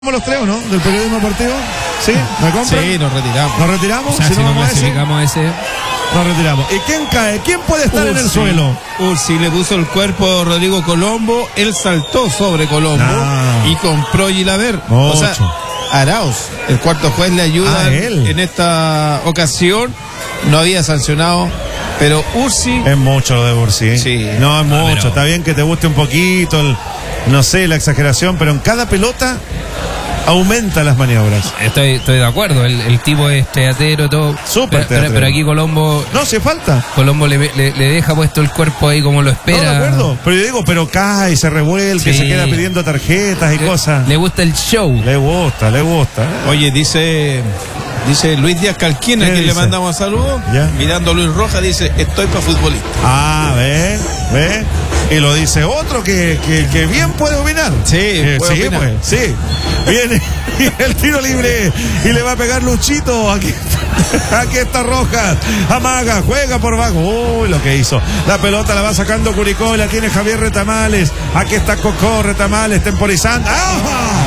Los tres, ¿no? Del periodismo deportivo. ¿Sí? ¿Me compran? Sí, nos retiramos. ¿Nos retiramos? O sea, si no clasificamos ese. Nos retiramos. ¿Y quién cae? ¿Quién puede estar en el suelo? Ursi le puso el cuerpo a Rodrigo Colombo. Él saltó sobre Colombo y compró Gilaver. O sea, Arauz, el cuarto juez, le ayuda en esta ocasión. No había sancionado, pero Ursi. Es mucho lo de Ursi, ¿eh? Sí. No, es mucho. Pero está bien que te guste un poquito, no sé, la exageración, pero en cada pelota aumenta las maniobras. Estoy de acuerdo, el tipo es teatero, todo. Súper teatero. Pero aquí Colombo. No, si falta. Colombo le deja puesto el cuerpo ahí como lo espera. No, de acuerdo. Pero yo digo, pero cae, se revuelve, se queda pidiendo tarjetas y cosas. Le gusta el show. Le gusta. Oye, dice Luis Díaz Calquina, que le mandamos saludos. Mirando a Luis Rojas, dice: estoy para futbolista. Ah, ve. Y lo dice otro que bien puede opinar. Sí, puede opinar. Pues, sí. Viene el tiro libre y le va a pegar Luchito. Aquí está Rojas. Amaga, juega por abajo. Uy, lo que hizo. La pelota la va sacando Curicó, la tiene Javier Retamales. Aquí está Cocó Retamales temporizando. ¡Ah!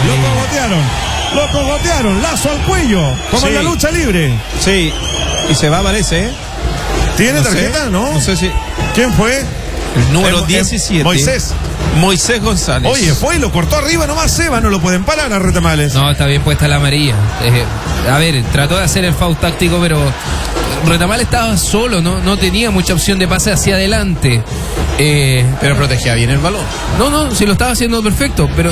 Lo cogotearon. Lazo al cuello. Como en la lucha libre. Sí. Y se va, parece, ¿eh? ¿Tiene tarjeta? No. No sé si. ¿Quién fue? El número 17. Moisés González. Oye, fue y lo cortó arriba nomás. Seba, no lo pueden parar a Retamales. No, está bien puesta la amarilla. A ver, trató de hacer el foul táctico, pero Retamales estaba solo, no tenía mucha opción de pase hacia adelante. Pero protegía bien el balón. No, sí lo estaba haciendo perfecto, pero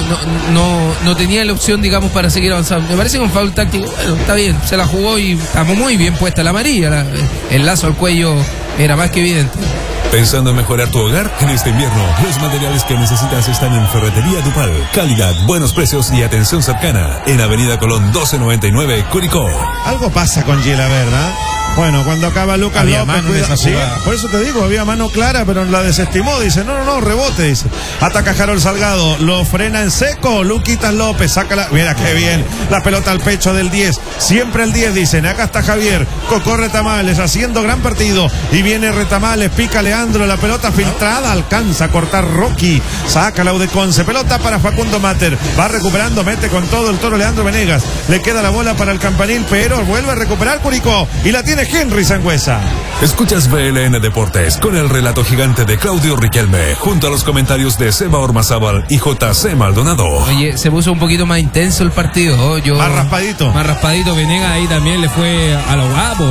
no tenía la opción, digamos, para seguir avanzando. Me parece que un foul táctico, bueno, está bien, se la jugó y estamos muy bien puesta la amarilla. El lazo al cuello era más que evidente. ¿Pensando en mejorar tu hogar? En este invierno, los materiales que necesitas están en Ferretería Dupal. Calidad, buenos precios y atención cercana. En Avenida Colón 1299, Curicó. Algo pasa con Gila, ¿verdad? Bueno, cuando acaba Lucas había López, mano en esa jugada. Por eso te digo, había mano clara, pero la desestimó. Dice, no, rebote, dice. Ataca Harold Salgado, lo frena en seco. Luquitas López, sácala. Mira qué bien. La pelota al pecho del 10. Siempre el 10, dicen. Acá está Javier. Cocó Retamales, haciendo gran partido. Y viene Retamales, pica Leandro. La pelota filtrada, alcanza a cortar Rocky. Saca la Udeconce. Pelota para Facundo Mater. Va recuperando, mete con todo el toro Leandro Venegas. Le queda la bola para el campanil, pero vuelve a recuperar Curicó. Y la tiene Henry Sangüesa. Escuchas VLN Deportes con el relato gigante de Claudio Riquelme, junto a los comentarios de Seba Ormazábal y JC Maldonado. Oye, se puso un poquito más intenso el partido. Más raspadito. Venegas ahí también le fue a lo guapo.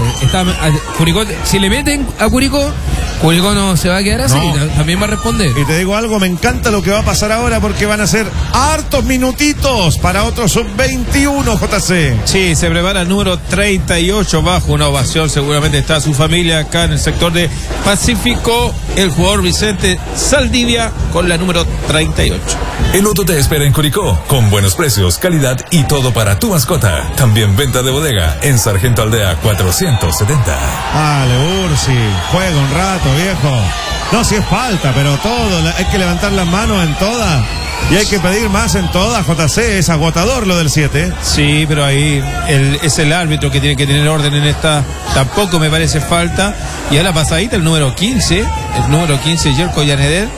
Curicó, si le meten a Curicó no se va a quedar así, también va a responder. Y te digo algo, me encanta lo que va a pasar ahora porque van a ser hartos minutitos para otro sub-21, JC. Sí, se prepara el número 38 bajo una ovación, seguramente está su familia acá en el sector de Pacífico, el jugador Vicente Saldivia con la número 38. El Loto te espera en Curicó, con buenos precios, calidad y todo para tu mascota. También venta de bodega en Sargento Aldea 470. Dale, Ursi, juega un rato, viejo. No, si es falta, pero todo, hay que levantar las manos en todas. Y hay que pedir más en todas, JC, es agotador lo del 7. Sí, pero ahí es el árbitro que tiene que tener orden en esta, tampoco me parece falta. Y a la pasadita el número 15, Yerko Llaneder,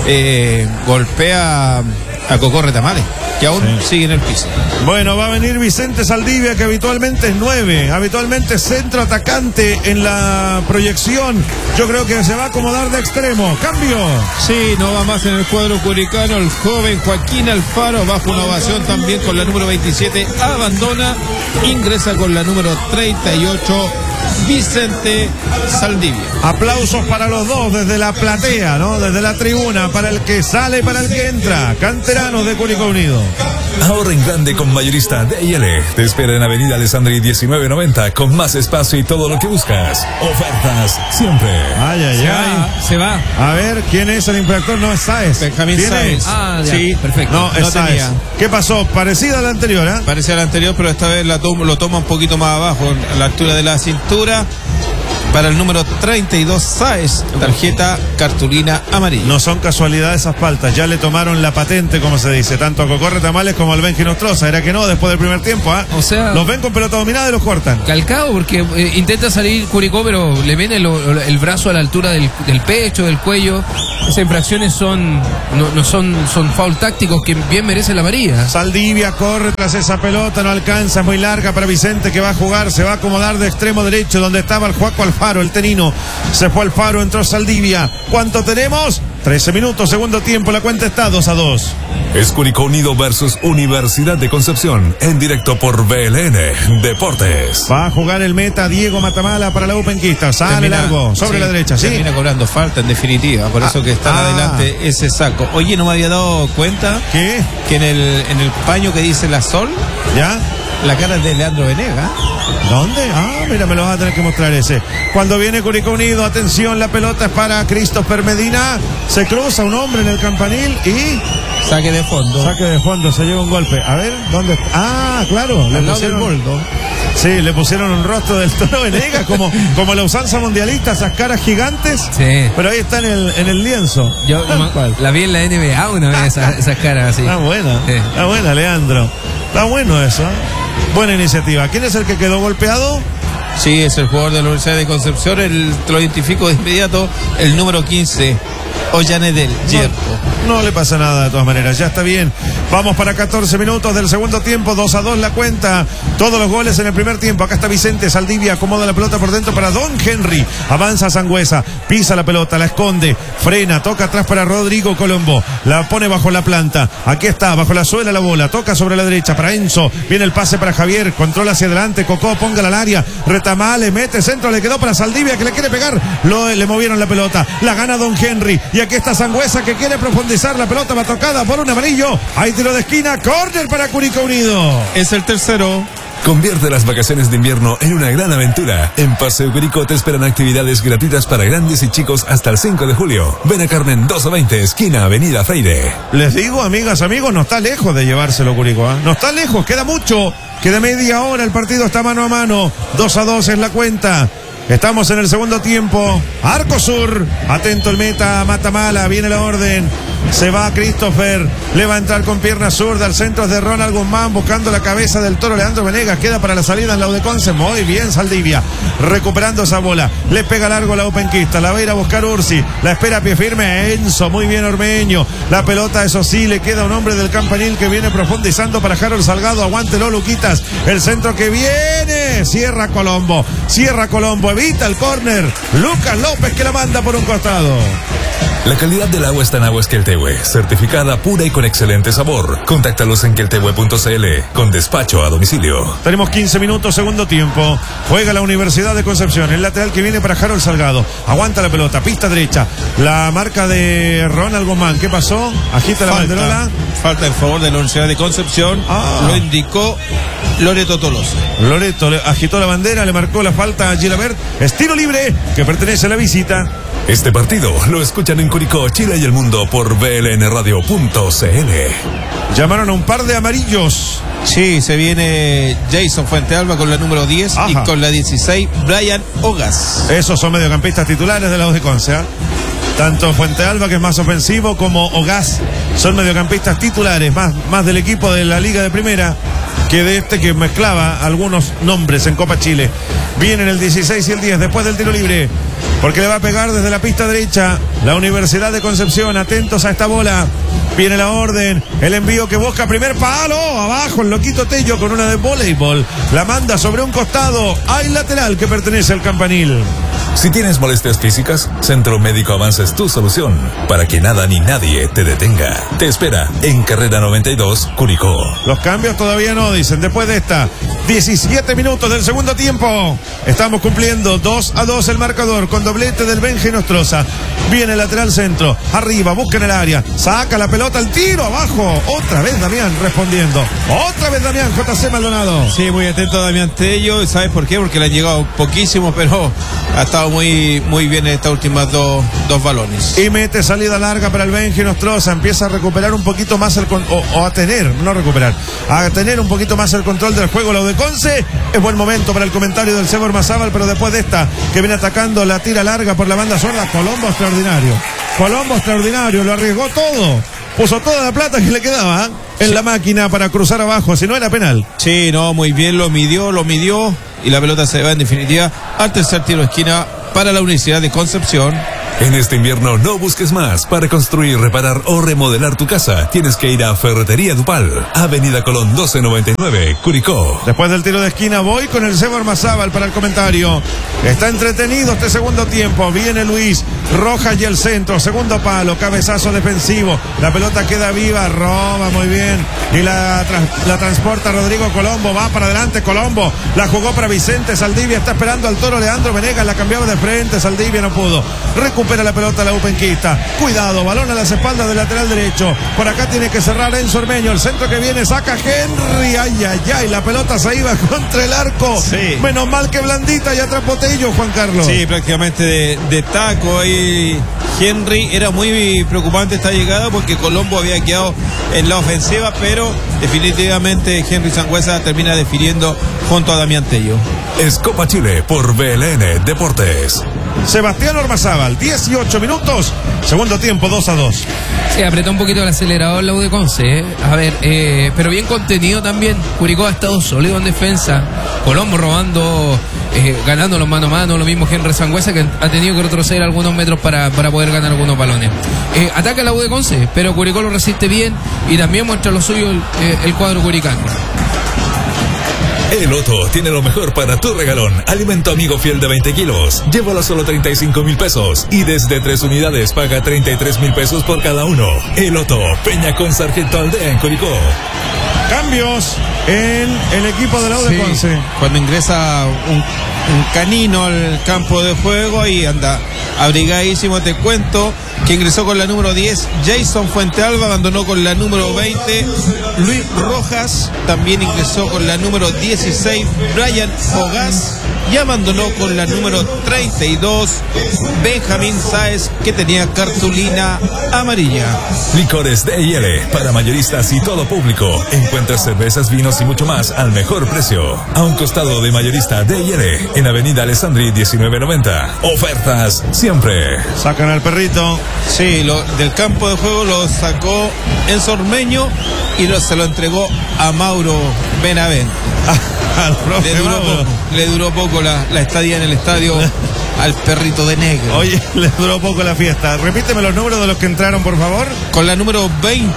golpea a Cocó Retamales, que aún sigue en el piso. Bueno, va a venir Vicente Saldivia, que habitualmente es 9, habitualmente centro atacante en la proyección. Yo creo que se va a acomodar de extremo. Cambio. Sí, no va más en el cuadro curicano. El joven Joaquín Alfaro, bajo una ovación también con la número 27, abandona, ingresa con la número 38, Vicente Saldivia. Aplausos para los dos desde la platea, ¿no? Desde la tribuna, para el que sale y para el que entra. Canteranos de Curicó Unido. Ahorra en grande con Mayorista D&L. Te espera en Avenida Alessandri 1990 con más espacio y todo lo que buscas. Ofertas siempre. Ay. Se va. A ver, ¿quién es el infractor? No es Sáez. Benjamín Sáez. Ah, ya, sí, perfecto. No, es Sáez. ¿Qué pasó? Parecida a la anterior, ¿eh? Parecía la anterior, pero esta vez lo toma un poquito más abajo, a la altura de la cintura. Para el número 32, Sáez, tarjeta cartulina amarilla. No son casualidades esas faltas, ya le tomaron la patente, como se dice, tanto a Cocorre Tamales como al Benji Nostroza. Era que no, después del primer tiempo, O sea, los ven con pelota dominada y los cortan. Calcado, porque intenta salir Curicó, pero le viene el brazo a la altura del pecho, del cuello. Esas infracciones son foul tácticos que bien merecen la amarilla. Saldivia corre tras esa pelota, no alcanza, es muy larga para Vicente, que va a jugar, se va a acomodar de extremo derecho donde estaba el Juaco Alfaro, el tenino. Se fue Alfaro, entró Saldivia. ¿Cuánto tenemos? 13 minutos, segundo tiempo, la cuenta está 2-2. Es Curicó Unido versus Universidad de Concepción, en directo por BLN Deportes. Va a jugar el meta Diego Matamala para la Openquista. Sale largo, sobre la derecha, ¿sí? Termina cobrando falta, en definitiva, por eso que está adelante ese saco. Oye, no me había dado cuenta. ¿Qué? Que en el paño que dice la Sol, ¿ya? La cara es de Leandro Venega. ¿Dónde? Mira, me lo vas a tener que mostrar ese. Cuando viene Curicó Unido, atención, la pelota es para Christopher Medina. Se cruza un hombre en el campanil y... Saque de fondo, se lleva un golpe. A ver, ¿dónde está? Claro, le pusieron el boldo. Sí, le pusieron un rostro del Toro Venegas, como la usanza mundialista, esas caras gigantes. Sí. Pero ahí está en el lienzo. Yo la vi en la NBA una vez, esas caras así. Está buena, sí. Está buena, Leandro. Está bueno eso. Buena iniciativa. ¿Quién es el que quedó golpeado? Sí, es el jugador de la Universidad de Concepción, te lo identifico de inmediato, el número 15, Ollanedel Yerto. No le pasa nada de todas maneras, ya está bien. Vamos para 14 minutos del segundo tiempo, 2-2 la cuenta. Todos los goles en el primer tiempo. Acá está Vicente, Saldivia acomoda la pelota por dentro para Don Henry. Avanza Sangüesa, pisa la pelota, la esconde, frena, toca atrás para Rodrigo Colombo. La pone bajo la planta. Aquí está, bajo la suela la bola, toca sobre la derecha para Enzo. Viene el pase para Javier, controla hacia adelante, Cocó, póngala al área. Retamale, mete centro, le quedó para Saldivia que le quiere pegar. Le movieron la pelota, la gana Don Henry. Y aquí está Sangüesa que quiere profundizar. La pelota va tocada por un amarillo. Hay tiro de esquina, córner para Curicó Unido. Es el tercero. Convierte las vacaciones de invierno en una gran aventura. En Paseo Curicó te esperan actividades gratuitas para grandes y chicos hasta el 5 de julio. Ven a Carmen 220, esquina Avenida Freire. Les digo, amigas, amigos, no está lejos de llevárselo Curicó, No está lejos, queda mucho. Queda media hora, el partido está mano a mano. 2-2 es la cuenta. Estamos en el segundo tiempo. Arco Sur. Atento el meta. Matamala. Viene la orden. Se va Christopher. Le va a entrar con pierna zurda. El centro es de Ronald Guzmán. Buscando la cabeza del Toro Leandro Venegas. Queda para la salida en la Udeconce. Muy bien Saldivia. Recuperando esa bola. Le pega largo la Openquista. La va a ir a buscar Ursi. La espera a pie firme Enzo. Muy bien Ormeño. La pelota, eso sí, le queda un hombre del campanil que viene profundizando para Harold Salgado. Aguántelo, Luquitas. El centro que viene. Cierra Colombo. Evita el córner. Lucas López que la manda por un costado. La calidad del agua está en Aguas Queltehue, certificada pura y con excelente sabor. Contáctalos en queltehue.cl con despacho a domicilio. Tenemos 15 minutos, segundo tiempo. Juega la Universidad de Concepción. El lateral que viene para Harold Salgado. Aguanta la pelota, pista derecha. La marca de Ronald Guzmán. ¿Qué pasó? Agita la banderola. Falta en favor de la Universidad de Concepción. Lo indicó Loreto Tolosa. Loreto agitó la bandera, le marcó la falta a Gilabert. Estilo libre que pertenece a la visita. Este partido lo escuchan en Curicó, Chile y el mundo por blnradio.cl. Llamaron a un par de amarillos. Sí, se viene Jason Fuentealba con la número 10. Ajá. Y con la 16 Brian Ogas. Esos son mediocampistas titulares de la Udeconce. Tanto Fuentealba, que es más ofensivo, como Ogas son mediocampistas titulares, más del equipo de la Liga de Primera que de este que mezclaba algunos nombres en Copa Chile. Vienen el 16 y el 10 después del tiro libre, porque le va a pegar desde la pista derecha la Universidad de Concepción. Atentos a esta bola. Viene la orden, el envío que busca primer palo, abajo el loquito Tello con una de voleibol, la manda sobre un costado, hay lateral que pertenece al campanil. Si tienes molestias físicas, Centro Médico Avanza es tu solución, para que nada ni nadie te detenga. Te espera en Carrera 92, Curicó. Los cambios todavía no, dicen, después de esta 17 minutos del segundo tiempo, estamos cumpliendo 2-2 el marcador, con doblete del Benji Nostroza. Viene el lateral centro, arriba, busca en el área, saca la pelota al tiro, abajo, otra vez Damián respondiendo, otra vez Damián, JC Maldonado. Sí, muy atento Damián Tello, ¿sabes por qué? Porque le han llegado poquísimo, pero ha estado estado muy bien en estas últimas dos balones. Y mete salida larga para el Benji Nostroza. Empieza a recuperar un poquito más a tener un poquito más el control del juego. Lo de Conce es buen momento para el comentario del Sebo Ormazábal, pero después de esta que viene atacando la tira larga por la banda zurda, Colombo extraordinario, lo arriesgó todo. Puso toda la plata que le quedaba en la máquina para cruzar abajo, si no era penal. Sí, no, muy bien, lo midió y la pelota se va en definitiva al tercer tiro de esquina para la Universidad de Concepción. En este invierno no busques más. Para construir, reparar o remodelar tu casa, tienes que ir a Ferretería Dupal, Avenida Colón 1299, Curicó. Después del tiro de esquina voy con el Sebo Ormazábal para el comentario. Está entretenido este segundo tiempo. Viene Luis Rojas y el centro, segundo palo, cabezazo defensivo. La pelota queda viva, roba muy bien y la transporta Rodrigo Colombo. Va para adelante Colombo, la jugó para Vicente Saldivia. Está esperando al toro Leandro Venegas, la cambiaba de frente. Saldivia no pudo. Recupera la pelota la Upenquista. Cuidado, balón a las espaldas del lateral derecho. Por acá tiene que cerrar Enzo Ormeño. El centro que viene, saca Henry. Ay, la pelota se iba contra el arco. Sí. Menos mal que blandita y atrapó Tello, Juan Carlos. Sí, prácticamente de taco ahí Henry. Era muy preocupante esta llegada porque Colombo había quedado en la ofensiva, pero definitivamente Henry Sangüesa termina definiendo junto a Damián Tello. Es Copa Chile por BLN Deportes. Sebastián Ormazábal, 18 minutos, segundo tiempo, 2-2. Sí, apretó un poquito el acelerador la U de Conce, A ver, pero bien contenido también. Curicó ha estado sólido en defensa. Colombo robando, ganando los mano a mano. Lo mismo Henry Sangüesa, que ha tenido que retroceder algunos metros para poder ganar algunos balones. Ataca la U de Conce, pero Curicó lo resiste bien y también muestra lo suyo el cuadro curicano. El Otto tiene lo mejor para tu regalón. Alimento amigo fiel de 20 kilos. Llévalo a solo 35,000 pesos. Y desde 3 unidades paga 33,000 pesos por cada uno. El Otto, Peña con Sargento Aldea en Curicó. Cambios en el equipo de la U de Conce. Cuando ingresa un canino al campo de juego y anda abrigadísimo, te cuento que ingresó con la número 10 Jason Fuentealba, abandonó con la número 20 Luis Rojas, también ingresó con la número 16 Brian Ogaz y abandonó con la número 32 Benjamín Sáez, que tenía cartulina amarilla. Licores D&L para mayoristas y todo público. Encuentras cervezas, vinos y mucho más al mejor precio. A un costado de mayorista D&L en Avenida Alessandri 1990. Ofertas siempre. Sacan al perrito. Sí, del campo de juego lo sacó Enzo Ormeño y se lo entregó a Mauro Benavente. Le duró poco la estadía en el estadio al perrito de negro. Oye, le duró poco la fiesta. Repíteme los números de los que entraron, por favor. Con la número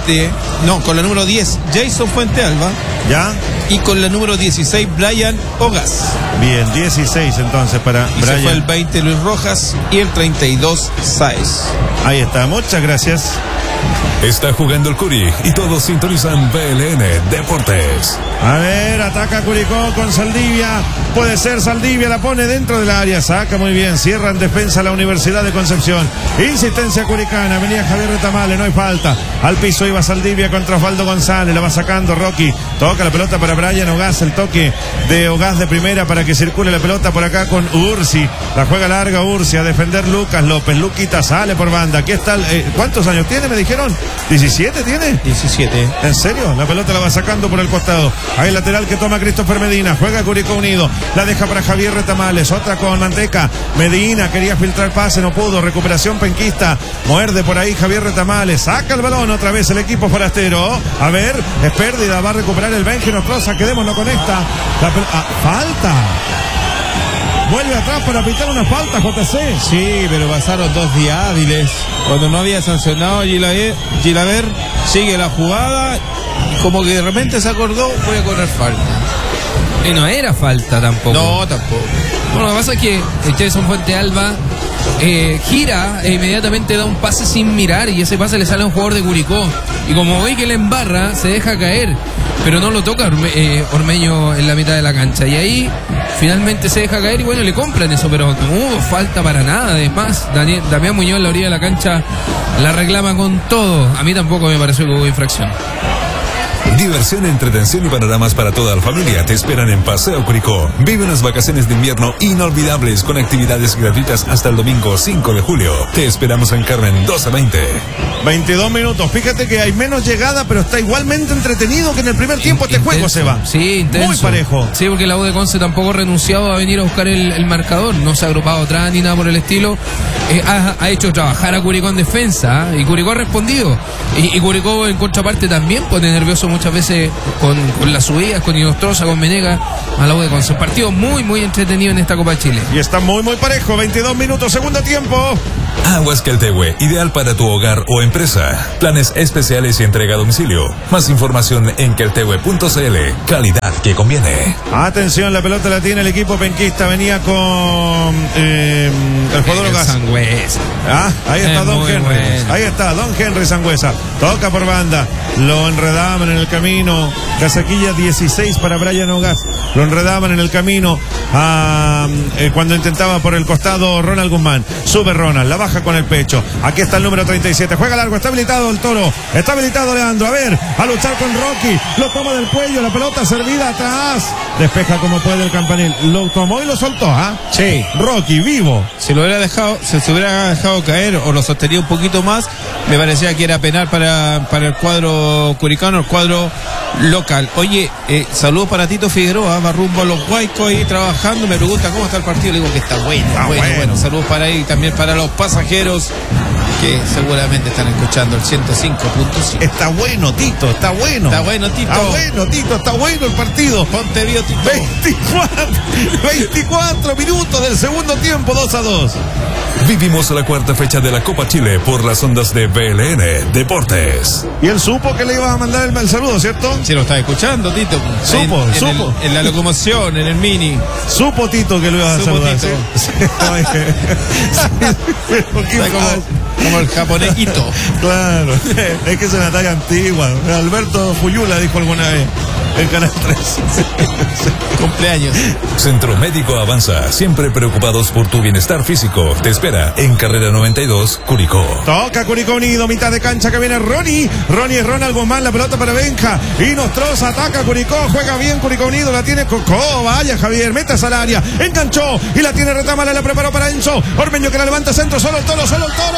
10 Jason Fuentealba. Ya. Y con la número 16 Brian Ogaz. Bien, 16 entonces para Brian. Se fue el 20 Luis Rojas y el 32 Sáez. Ahí está, muchas gracias. Está jugando el Curi y todos sintonizan BLN Deportes. A ver, ataca Curicó con Saldivia. Puede ser Saldivia, la pone dentro del área. Saca muy bien, cierra en defensa la Universidad de Concepción. Insistencia curicana, venía Javier Retamale, no hay falta. Al piso iba Saldivia contra Osvaldo González, la va sacando Rocky. Toca la pelota para Brian Ogaz, el toque de Ogaz de primera para que circule la pelota por acá con Ursi. La juega larga Ursi, a defender Lucas López. Luquita sale por banda. Aquí está, ¿cuántos años tiene? Me dijeron. ¿17 tiene? 17. ¿En serio? La pelota la va sacando por el costado. Ahí el lateral que toma Christopher Medina. Juega Curicó Unido. La deja para Javier Retamales. Otra con Manteca. Medina quería filtrar pase, no pudo. Recuperación penquista. Muerde por ahí Javier Retamales. Saca el balón otra vez el equipo forastero. A ver, es pérdida. Va a recuperar el Benji Nostroza. Quedémonos con esta. Falta. Vuelve atrás para pitar una falta, JC. Sí, pero pasaron 2 días hábiles. Cuando no había sancionado Gilaver, sigue la jugada. Como que de repente se acordó, voy a cobrar falta. Y no era falta tampoco. No, tampoco. Bueno, lo que pasa es que Jason Fuentealba gira e inmediatamente da un pase sin mirar y ese pase le sale a un jugador de Curicó. Y como ve que le embarra, se deja caer. Pero no lo toca Ormeño en la mitad de la cancha. Y ahí finalmente se deja caer y bueno, le compran eso, pero no hubo falta para nada. Además, Damián Muñoz en la orilla de la cancha la reclama con todo. A mí tampoco me pareció que hubo infracción. Diversión, entretención y panoramas para toda la familia te esperan en Paseo Curicó. Vive unas vacaciones de invierno inolvidables con actividades gratuitas hasta el domingo 5 de julio. Te esperamos en Carmen 1220. 22 minutos. Fíjate que hay menos llegada, pero está igualmente entretenido que en el primer tiempo este juego, Seba. Sí, intenso. Muy parejo. Sí, porque la U de Conce tampoco ha renunciado a venir a buscar el marcador. No se ha agrupado atrás ni nada por el estilo. Ha hecho trabajar a Curicó en defensa, y Curicó ha respondido. Y Curicó en contraparte también pone nervioso muchas veces con las subidas, con Inostroza, con Venegas, a la U de Conce. Un partido muy, muy entretenido en esta Copa de Chile. Y está muy, muy parejo. 22 minutos, segundo tiempo. Aguas Queltehue, ideal para tu hogar o empresa. Planes especiales y entrega a domicilio. Más información en queltehue.cl. Calidad que conviene. Atención, la pelota la tiene el equipo penquista. Venía con el jugador Ogas. Ahí está Don Henry. Bueno. Ahí está Don Henry Sangüesa. Toca por banda. Lo enredaban en el camino. Casaquilla 16 para Brian Ogas. Lo enredaban en el camino cuando intentaba por el costado Ronald Guzmán. Sube Ronald, la baja con el pecho. Aquí está el número 37. Juega largo, está habilitado el Toro. Está habilitado Leandro. A ver, a luchar con Rocky. Lo toma del cuello, la pelota servida atrás. Despeja como puede el Campanil. Lo tomó y lo soltó, Sí. Rocky, vivo. Si lo hubiera dejado, se hubiera dejado caer o lo sostenía un poquito más, me parecía que era penal para el cuadro curicano, el cuadro local. Oye, saludos para Tito Figueroa, va rumbo a los Guaicos ahí trabajando. Me pregunta cómo está el partido, le digo que está bueno. Bueno. Saludos para ahí también para los pasajeros que seguramente están escuchando el 105.5. Está bueno, Tito, está bueno. Está bueno, Tito. Está bueno, Tito, está bueno el partido. Ponte bio, Tito. 24 minutos del segundo tiempo, 2-2. Vivimos la cuarta fecha de la Copa Chile por las ondas de BLN Deportes. Y él supo que le iba a mandar el saludo, ¿cierto? Sí, lo está escuchando, Tito. Supo. En la locomoción, en el mini. Supo Tito que lo iba a saludar. Tito. Como el japonesito. Claro, es que es una talla antigua. Alberto Fuyula dijo alguna vez en Canal 3. Cumpleaños. Centro Médico Avanza, siempre preocupados por tu bienestar físico. Te espera en Carrera 92, Curicó. Toca Curicó Unido, mitad de cancha que viene Ronnie es Ronald Guzmán, la pelota para Benja. Y Nostroza ataca Curicó, juega bien Curicó Unido, la tiene Cocó, vaya Javier, metas al área, enganchó y la tiene Retamala, la preparó para Enzo. Ormeño que la levanta centro, solo el Toro.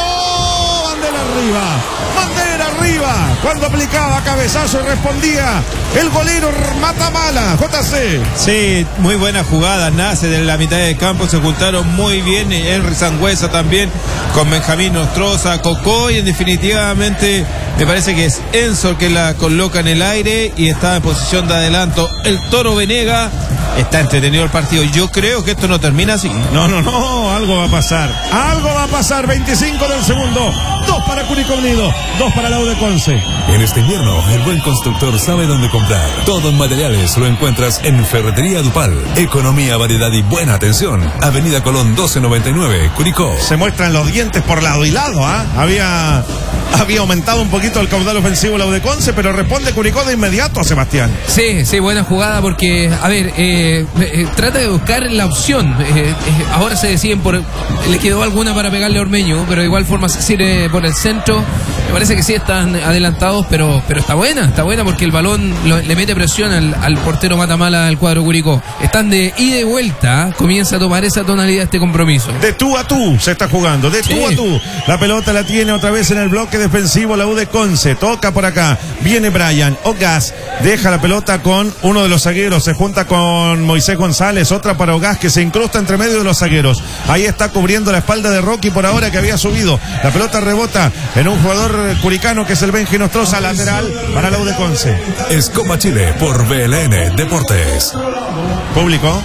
Bandera arriba, cuando aplicaba cabezazo y respondía el golero Matamala, JC. Sí, muy buena jugada, nace de la mitad del campo, se juntaron muy bien Henry Sangüesa también con Benjamín Nostroza, Cocó, y definitivamente me parece que es Enzo que la coloca en el aire y está en posición de adelanto el Toro Venega. Está entretenido el partido. Yo creo que esto no termina así. No, algo va a pasar. 25 del segundo. 2 para Curicó Unido, 2 para la U de Conce. En este invierno, el buen constructor sabe dónde comprar. Todo en materiales lo encuentras en Ferretería Dupal. Economía, variedad y buena atención. Avenida Colón 1299, Curicó. Se muestran los dientes por lado y lado, Había aumentado un poquito el caudal ofensivo la U de Conce, pero responde Curicó de inmediato, Sebastián. Sí, buena jugada porque, a ver, trata de buscar la opción. Ahora se deciden le quedó alguna para pegarle a Ormeño, pero de igual forma se sirve por el centro. Me parece que sí están adelantados, pero está buena porque el balón le mete presión al portero Matamala del cuadro Curicó. Están de ida y vuelta, comienza a tomar esa tonalidad este compromiso. De tú a tú se está jugando, de tú a tú. La pelota la tiene otra vez en el bloque defensivo la U de Conce, toca por acá, viene Brian Ogas, deja la pelota con uno de los zagueros, se junta con Moisés González, otra para Ogas que se incrusta entre medio de los zagueros. Ahí está cubriendo la espalda de Rocky por ahora que había subido. La pelota rebota en un jugador curicano que es el Benji Nostroza, lateral para la U de Conce. Es Copa Chile por BLN Deportes. Público.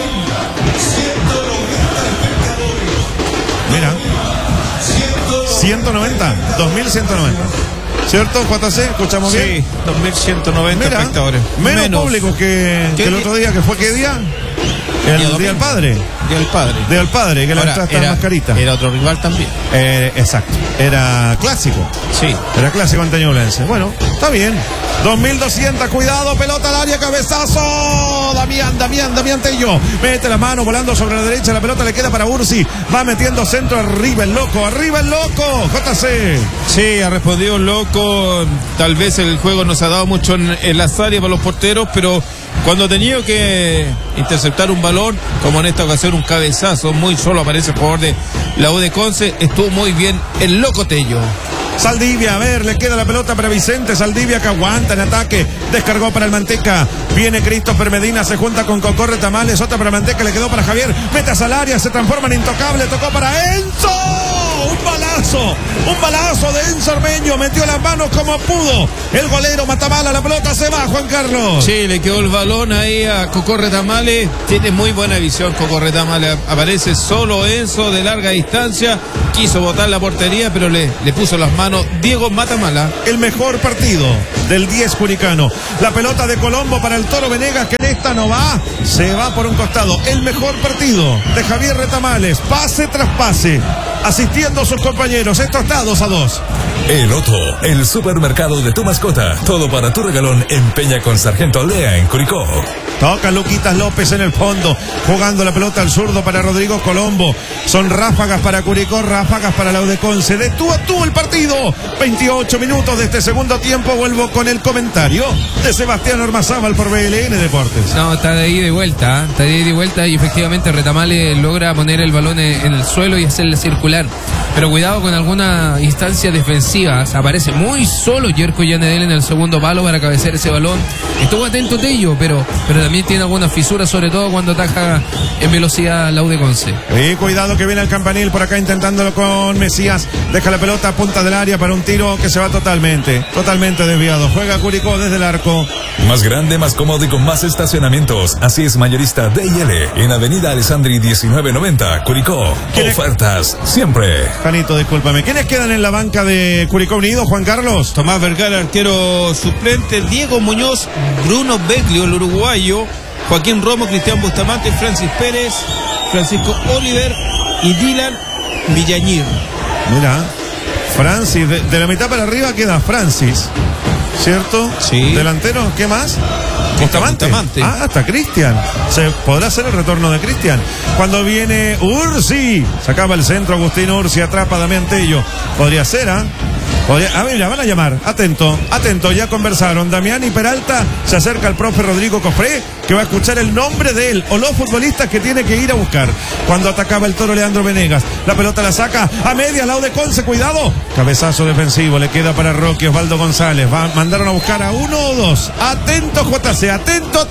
Mira. 2190. ¿Cierto, JC? ¿Escuchamos bien? Sí, 2190 espectadores. Menos público que el otro día, que fue ¿qué día? El Día del Padre. Día del Padre. Día del Padre, que la entrada está más carita. Era otro rival también. Exacto. Era clásico. Sí. Era clásico ante Ñublense. Bueno, está bien. 2200, cuidado, pelota al área, cabezazo. Damián Tello. Mete la mano volando sobre la derecha, la pelota le queda para Ursi. Va metiendo centro, arriba el loco. JC. Sí, ha respondido el loco. Tal vez el juego no se ha dado mucho en las áreas para los porteros, pero cuando ha tenido que interceptar un balón, como en esta ocasión un cabezazo, muy solo aparece el jugador de la U de Conce, estuvo muy bien el loco Tello. Saldivia, a ver, le queda la pelota para Vicente. Saldivia que aguanta en ataque. Descargó para el Manteca. Viene Christopher Medina, se junta con Cocorre Tamales. Otra para Manteca, le quedó para Javier. Mete a Salaria, se transforma en intocable. Tocó para Enzo. Un balazo de Enzo Armeño. Metió las manos como pudo. El golero Matamala, la pelota se va, Juan Carlos. Sí, le quedó el balón ahí a Cocorre Tamales. Tiene muy buena visión Cocorre Tamales. Aparece solo Enzo de larga distancia. Quiso botar la portería, pero le puso las manos Diego Matamala. El mejor partido del 10 curicano. La pelota de Colombo para el Toro Venegas, que en esta no va. Se va por un costado. El mejor partido de Javier Retamales. Pase tras pase. Asistiendo a sus compañeros. Esto está 2-2. El Otto, el supermercado de tu mascota. Todo para tu regalón en Peña con Sargento Lea en Curicó. Toca Luquitas López en el fondo, jugando la pelota al zurdo para Rodrigo Colombo. Son ráfagas para Curicó, ráfagas para la U de Conce. De tú a tú el partido. 28 minutos de este segundo tiempo. Vuelvo con el comentario de Sebastián Ormazábal por BLN Deportes. No, está de ida y vuelta, está de ida y vuelta, y efectivamente Retamales logra poner el balón en el suelo y hacerle circular. Pero cuidado con alguna instancia defensiva. Aparece muy solo Yerko Yanedel en el segundo palo para cabecear ese balón. Estuvo atento Tello, pero también tiene algunas fisuras, sobre todo cuando ataja en velocidad la U de Conce. Cuidado que viene el Campanil por acá intentándolo con Mesías. Deja la pelota a punta del área para un tiro que se va totalmente desviado. Juega Curicó desde el arco. Más grande, más cómodo y con más estacionamientos. Así es Mayorista D&L en Avenida Alessandri 1990, Curicó. Ofertas siempre. Janito, discúlpame. ¿Quiénes quedan en la banca de Curicó Unido, Juan Carlos? Tomás Vergara, arquero suplente. Diego Muñoz, Bruno Beglio, el uruguayo. Joaquín Romo, Cristian Bustamante, Francis Pérez, Francisco Oliver y Dylan Villañir. Mira, Francis, de la mitad para arriba queda Francis, ¿cierto? Sí. Delantero, ¿qué más? Bustamante. Ah, hasta Cristian. ¿Se podrá hacer el retorno de Cristian? Cuando viene Ursi, sacaba el centro Agustín Ursi, atrapa a Damián Tello. Podría ser, ¿ah? A ver, ya van a llamar. Atento, ya conversaron. Damián y Peralta. Se acerca el profe Rodrigo Cofré, que va a escuchar el nombre de él o los futbolistas que tiene que ir a buscar. Cuando atacaba el Toro Leandro Venegas, la pelota la saca a media, lado de Conce, cuidado. Cabezazo defensivo, le queda para Roque Osvaldo González. Mandaron a buscar a uno o dos. Atento JC, atento.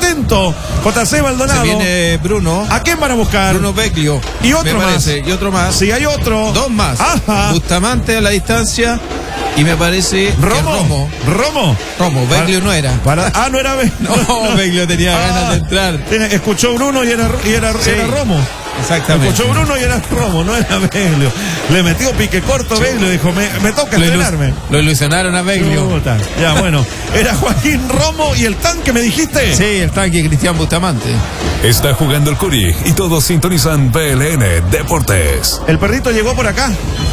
JC Maldonado. Se viene Bruno. ¿A quién van a buscar? Bruno Beglio. Y otro más. Y otro más. Sí, hay otro. Dos más. Ajá. Bustamante a la distancia. Y me parece Romo. Beglio no era. No era Beglio. No, Beglio tenía ganas de entrar. Escuchó Bruno y era Romo. Exactamente. Escuchó Bruno y era Romo, no era Beglio. Le metió pique corto Beglio, dijo, me toca estrenarme. Lo ilusionaron a Beglio. Ya, bueno. Era Joaquín Romo y el tanque, ¿me dijiste? Sí, el tanque Cristian Bustamante. Está jugando el Curi y todos sintonizan BLN Deportes. El perrito llegó por acá,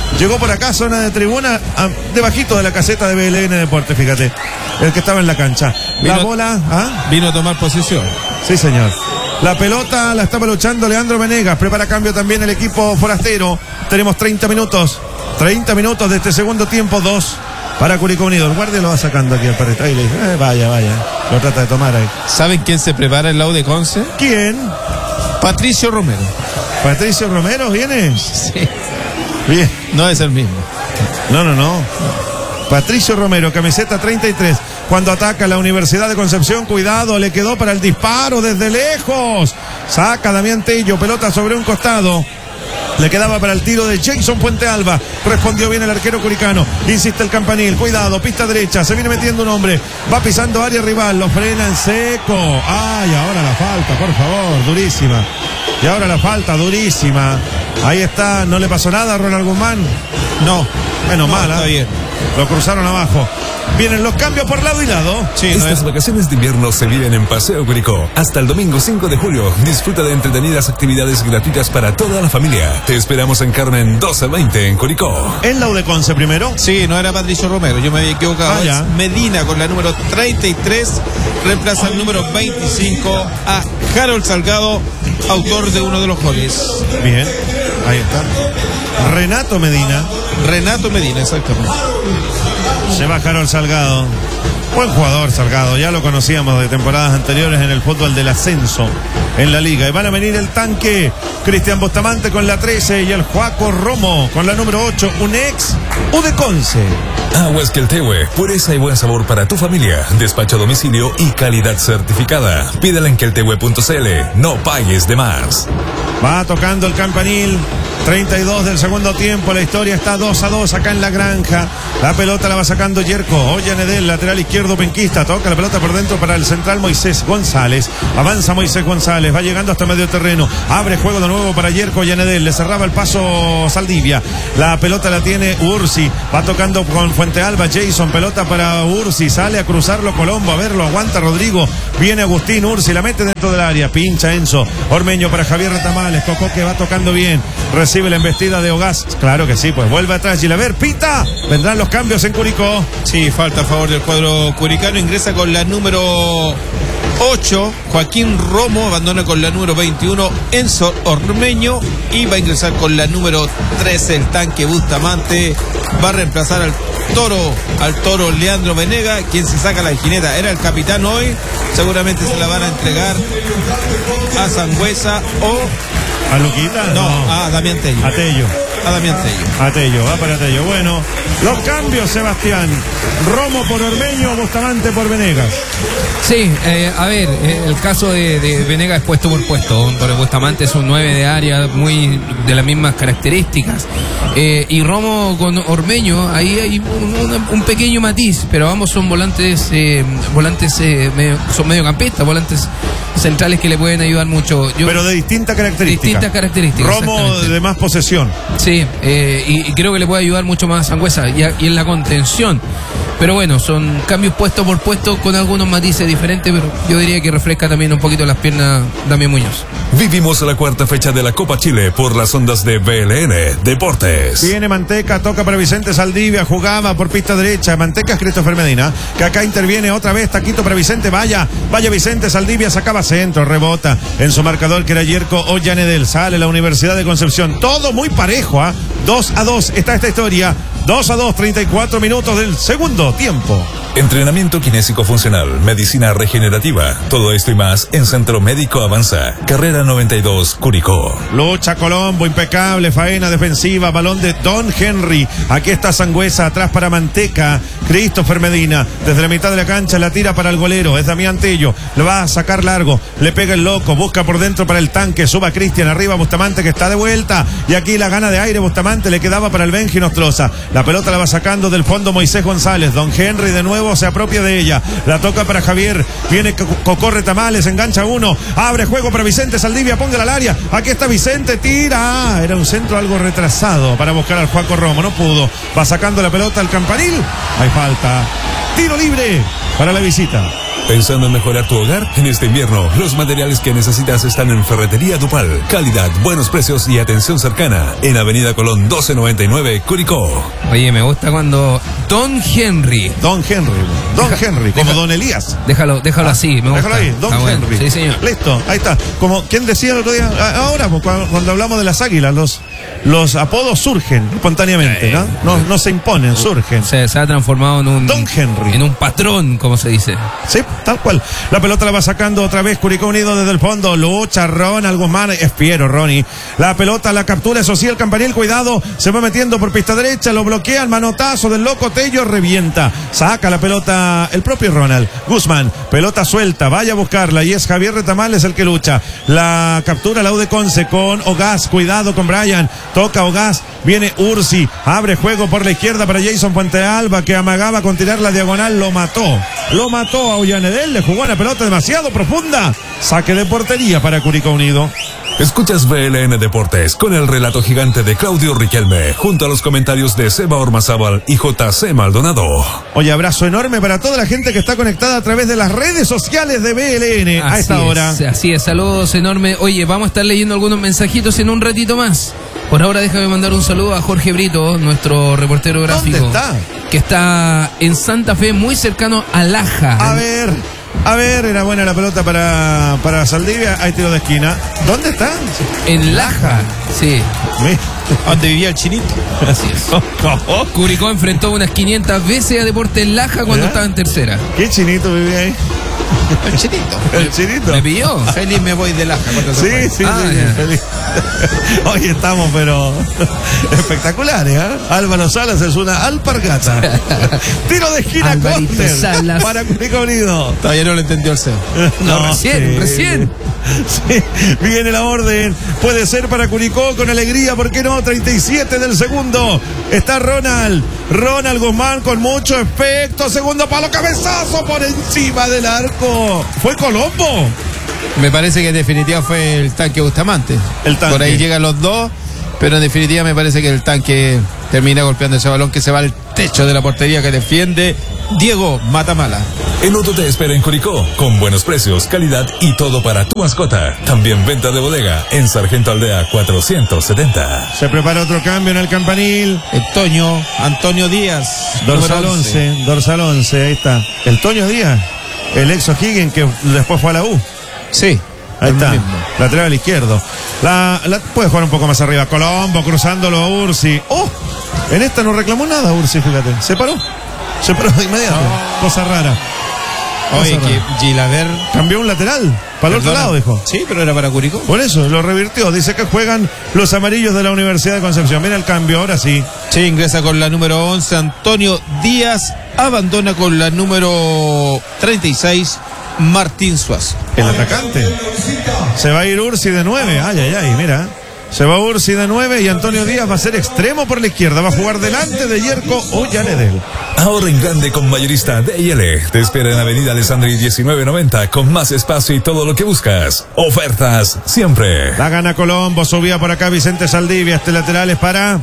zona de tribuna, debajito de la caseta de BLN Deportes, fíjate. El que estaba en la cancha. La bola, vino a tomar posesión. Sí, señor. La pelota la estaba luchando Leandro Venegas. Prepara cambio también el equipo forastero. Tenemos 30 minutos de este segundo tiempo. 2 para Curicó Unido. El guardia lo va sacando aquí al perrito. Ahí le dice, vaya. Lo trata de tomar ahí. ¿Saben quién se prepara el lado de Conce? ¿Quién? Patricio Romero. ¿Patricio Romero viene? Sí. Bien. No es el mismo. No. Patricio Romero, camiseta 33. Cuando ataca la Universidad de Concepción, cuidado, le quedó para el disparo desde lejos. Saca Damián Tello, pelota sobre un costado. Le quedaba para el tiro de Jason Puente Alba. Respondió bien el arquero curicano. Insiste el Campanil. Cuidado, pista derecha. Se viene metiendo un hombre. Va pisando área rival. Lo frena en seco. Ay, ahora la falta, por favor. Durísima. Y ahora la falta, durísima. Ahí está. ¿No le pasó nada a Ronald Guzmán? No. Menos mal, está bien. lo cruzaron abajo. Vienen los cambios por lado y lado. Sí, estas vacaciones de invierno se viven en Paseo Curicó. Hasta el domingo 5 de julio. Disfruta de entretenidas actividades gratuitas para toda la familia. Te esperamos en Carmen 1220 en Curicó. ¿En la UDECONCE primero? Sí, no era Patricio Romero, yo me había equivocado. Es Medina con la número 33. Reemplaza el número 25 a Harold Salgado, autor de uno de los goles. Bien, ahí está. Renato Medina, exactamente. Se va Harold Salgado. Buen jugador Salgado, ya lo conocíamos de temporadas anteriores en el fútbol del ascenso en la liga. Y van a venir el tanque Cristian Bustamante con la 13 y el Juaco Romo con la número 8, un ex UDECONCE. Aguas Queltehue, pureza y buen sabor para tu familia. Despacho a domicilio y calidad certificada. Pídela en queltehue.cl. No pagues de más. Va tocando el campanil. 32 del segundo tiempo, la historia está 2-2 acá en la granja. La pelota la va sacando Yerko Ollanedel, lateral izquierdo penquista, toca la pelota por dentro para el central Moisés González. Avanza Moisés González, va llegando hasta medio terreno, abre juego de nuevo para Yerko Ollanedel, le cerraba el paso Saldivia. La pelota la tiene Ursi, va tocando con Fuente Alba, Jason, pelota para Ursi, sale a cruzarlo Colombo, a verlo, aguanta Rodrigo, viene Agustín Ursi, la mete dentro del área, pincha Enzo Ormeño para Javier Retamales, Coco que va tocando bien, recibe la embestida de Ogás, claro que sí, pues vuelve atrás Gilaver, pita, vendrán los cambios en Curicó. Sí, falta a favor del cuadro curicano, ingresa con la número 8, Joaquín Romo, abandona con la número 21, Enzo Ormeño, y va a ingresar con la número 13, el tanque Bustamante, va a reemplazar al toro Leandro Venega, quien se saca la jineta, era el capitán hoy, seguramente se la van a entregar a Sangüesa o ¿a Luquita? No, a Damián Tello. A Tello. A Damián Tello. A Tello, va para Tello. Bueno, los cambios, Sebastián. Romo por Ormeño, Bustamante por Venegas. Sí, a ver, el caso de Venegas es puesto por puesto. Pero Bustamante es un 9 de área, muy de las mismas características. Y Romo con Ormeño, ahí hay un pequeño matiz, pero ambos son volantes, son mediocampistas, volantes centrales que le pueden ayudar mucho. Pero de distintas características. Romo de más posesión. Sí, y creo que le puede ayudar mucho más a Sangüesa y en la contención. Pero bueno, son cambios puesto por puesto con algunos matices diferentes, pero yo diría que refresca también un poquito las piernas Damián Muñoz. Vivimos la cuarta fecha de la Copa Chile por las ondas de BLN Deportes. Viene Manteca, toca para Vicente Saldivia, jugaba por pista derecha. Manteca es Christopher Medina, que acá interviene otra vez, taquito para Vicente, vaya Vicente Saldivia, sacaba centro, rebota en su marcador que era Yerko Ollanedel, sale la Universidad de Concepción, todo muy parejo, 2-2 está esta historia. 2-2, 34 minutos del segundo tiempo. Entrenamiento kinésico funcional, medicina regenerativa, todo esto y más en Centro Médico Avanza, carrera 92, Curicó. Lucha Colombo, impecable, faena defensiva, balón de Don Henry. Aquí está Sangüesa, atrás para Manteca, Christopher Medina, desde la mitad de la cancha la tira para el golero, es Damián Tello, lo va a sacar largo, le pega el loco, busca por dentro para el tanque, suba Cristian, arriba Bustamante que está de vuelta, y aquí la gana de aire Bustamante, le quedaba para el Benji Nostroza. La pelota la va sacando del fondo Moisés González. Don Henry de nuevo se apropia de ella. La toca para Javier. Viene Cocorre Tamales, engancha uno. Abre juego para Vicente Saldivia, póngala al área. Aquí está Vicente, tira. Era un centro algo retrasado para buscar al Juaco Romo. No pudo. Va sacando la pelota al campanil. Hay falta. Tiro libre para la visita. ¿Pensando en mejorar tu hogar? En este invierno, los materiales que necesitas están en Ferretería Dupal. Calidad, buenos precios y atención cercana. En Avenida Colón 1299, Curicó. Oye, me gusta cuando Don Henry, como Don Elías. Déjalo así, me gusta. Déjalo ahí, Don Henry. Bueno. Sí, señor. Listo, ahí está. Como quien decía el otro día, ahora, cuando hablamos de las águilas, los apodos surgen espontáneamente, ¿no? No se imponen, surgen. Se ha transformado en un Don Henry. En un patrón, como se dice. Sí, tal cual. La pelota la va sacando otra vez Curicó Unido desde el fondo. Lucha Ronald Guzmán, es fiero Ronnie. La pelota la captura, eso sí, el campanil, cuidado, se va metiendo por pista derecha, lo bloquea, el manotazo del loco Tello, revienta. Saca la pelota el propio Ronald Guzmán. Pelota suelta, vaya a buscarla y es Javier Retamales el que lucha. La captura la UDECONCE con Ogás, cuidado con Brian. Toca Ogás, viene Ursi, abre juego por la izquierda para Jason Fuente Alba, que amagaba con tirar la diagonal, lo mató a Ollanedel, le jugó una pelota demasiado profunda, saque de portería para Curicó Unido. Escuchas BLN Deportes con el relato gigante de Claudio Riquelme, junto a los comentarios de Seba Ormazábal y JC Maldonado. Oye, abrazo enorme para toda la gente que está conectada a través de las redes sociales de BLN a esta hora. Así es, saludos enormes. Oye, vamos a estar leyendo algunos mensajitos en un ratito más. Por ahora déjame mandar un saludo a Jorge Brito, nuestro reportero gráfico. ¿Dónde está? Que está en Santa Fe, muy cercano a Laja. A ver, era buena la pelota para Saldivia. Hay tiro de esquina. ¿Dónde está? En Laja, sí. ¿Dónde vivía el Chinito? Así es. Curicó enfrentó unas 500 veces a Deportes Laja cuando estaba en tercera. ¿Qué Chinito vivía ahí? El Chinito. El Chinito. ¿Me pilló? Feliz me voy de Laja. Sí, feliz. Hoy estamos, pero espectaculares, ¿eh? Álvaro Salas es una alpargata. Tiro de esquina, córner para Curicó Unido. Todavía no lo entendió el CEO. No, recién. Sí, viene la orden. Puede ser para Curicó con alegría, ¿por qué no? 37 del segundo. Está Ronald Guzmán con mucho efecto. Segundo palo, cabezazo por encima del arco. ¿Fue Colombo? Me parece que en definitiva fue el tanque Bustamante. Por ahí llegan los dos, pero en definitiva me parece que el tanque termina golpeando ese balón que se va al techo de la portería que defiende Diego Matamala. El Auto te espera en Curicó, con buenos precios, calidad y todo para tu mascota. También venta de bodega en Sargento Aldea 470. Se prepara otro cambio en el campanil. Antonio Díaz. Dorsal 11, ahí está. El Toño Díaz, el ex O'Higgins que después fue a la U. Sí. Ahí está, mismo. Lateral izquierdo. Puede jugar un poco más arriba. Colombo cruzándolo a Ursi. En esta no reclamó nada Ursi, fíjate. Se paró de inmediato. Cosa rara. Oye, que Gilaver cambió un lateral para el otro lado, dijo. Sí, pero era para Curicó. Por eso, lo revirtió. Dice que juegan los amarillos de la Universidad de Concepción. Mira el cambio, ahora sí. Sí, ingresa con la número 11 Antonio Díaz, abandona con la número 36 Martín Suazo. El atacante. Se va a ir Ursi de 9. Ay, mira. Se va Ursi de 9 y Antonio Díaz va a ser extremo por la izquierda. Va a jugar delante de Yerko Ollanedel. Ahorra en grande con Mayorista D&L. Te espera en Avenida Alessandri 1990 con más espacio y todo lo que buscas. Ofertas siempre. La gana Colombo, subía por acá Vicente Saldivia. Este lateral es para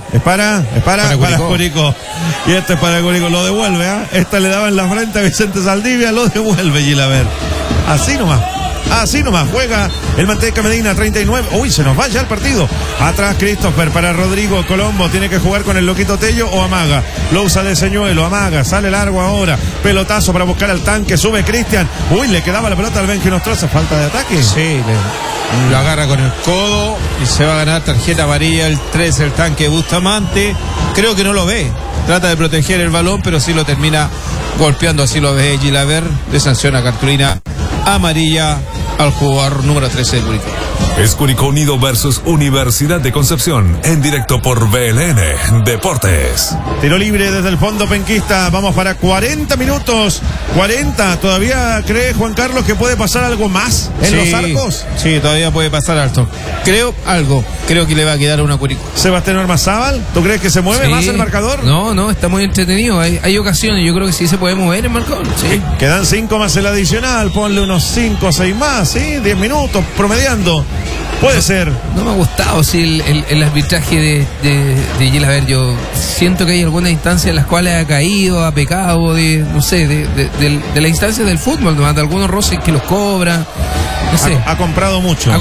Curicó. Y este es para Curicó. Lo devuelve, ¿eh? Esta le daba en la frente a Vicente Saldivia, lo devuelve Gilaver. Así nomás juega el Manteca Medina, 39. Uy, se nos va ya el partido. Atrás Christopher para Rodrigo Colombo. Tiene que jugar con el loquito Tello o amaga. Lo usa de señuelo, amaga. Sale largo ahora. Pelotazo para buscar al tanque. Sube Cristian. Uy, le quedaba la pelota al Benji Nostroza. Falta de ataque. Sí, lo agarra con el codo y se va a ganar tarjeta amarilla. El 3, el tanque Bustamante. Creo que no lo ve. Trata de proteger el balón, pero sí lo termina golpeando. Así lo ve Gilaver. Le sanciona cartulina amarilla al jugador número 13 de Curicó. Es Curicó Unido versus Universidad de Concepción, en directo por BLN Deportes. Tiro libre desde el fondo penquista. Vamos para 40 minutos. 40. ¿Todavía cree Juan Carlos que puede pasar algo más en los arcos? Sí, todavía puede pasar alto. Creo que le va a quedar una Curicó. Sebastián Ormazábal, ¿tú crees que se mueve más el marcador? No, está muy entretenido. Hay ocasiones, yo creo que sí se puede mover el marcador. Sí. Quedan 5 más el adicional. Ponle unos 5 o 6 más, ¿sí? 10 minutos promediando. Puede ser. No me ha gustado el arbitraje de Gilaver. Yo siento que hay algunas instancias en las cuales ha caído, ha pecado de la instancia del fútbol, ¿no? De algunos roces que los cobra. No sé. Ha comprado mucho.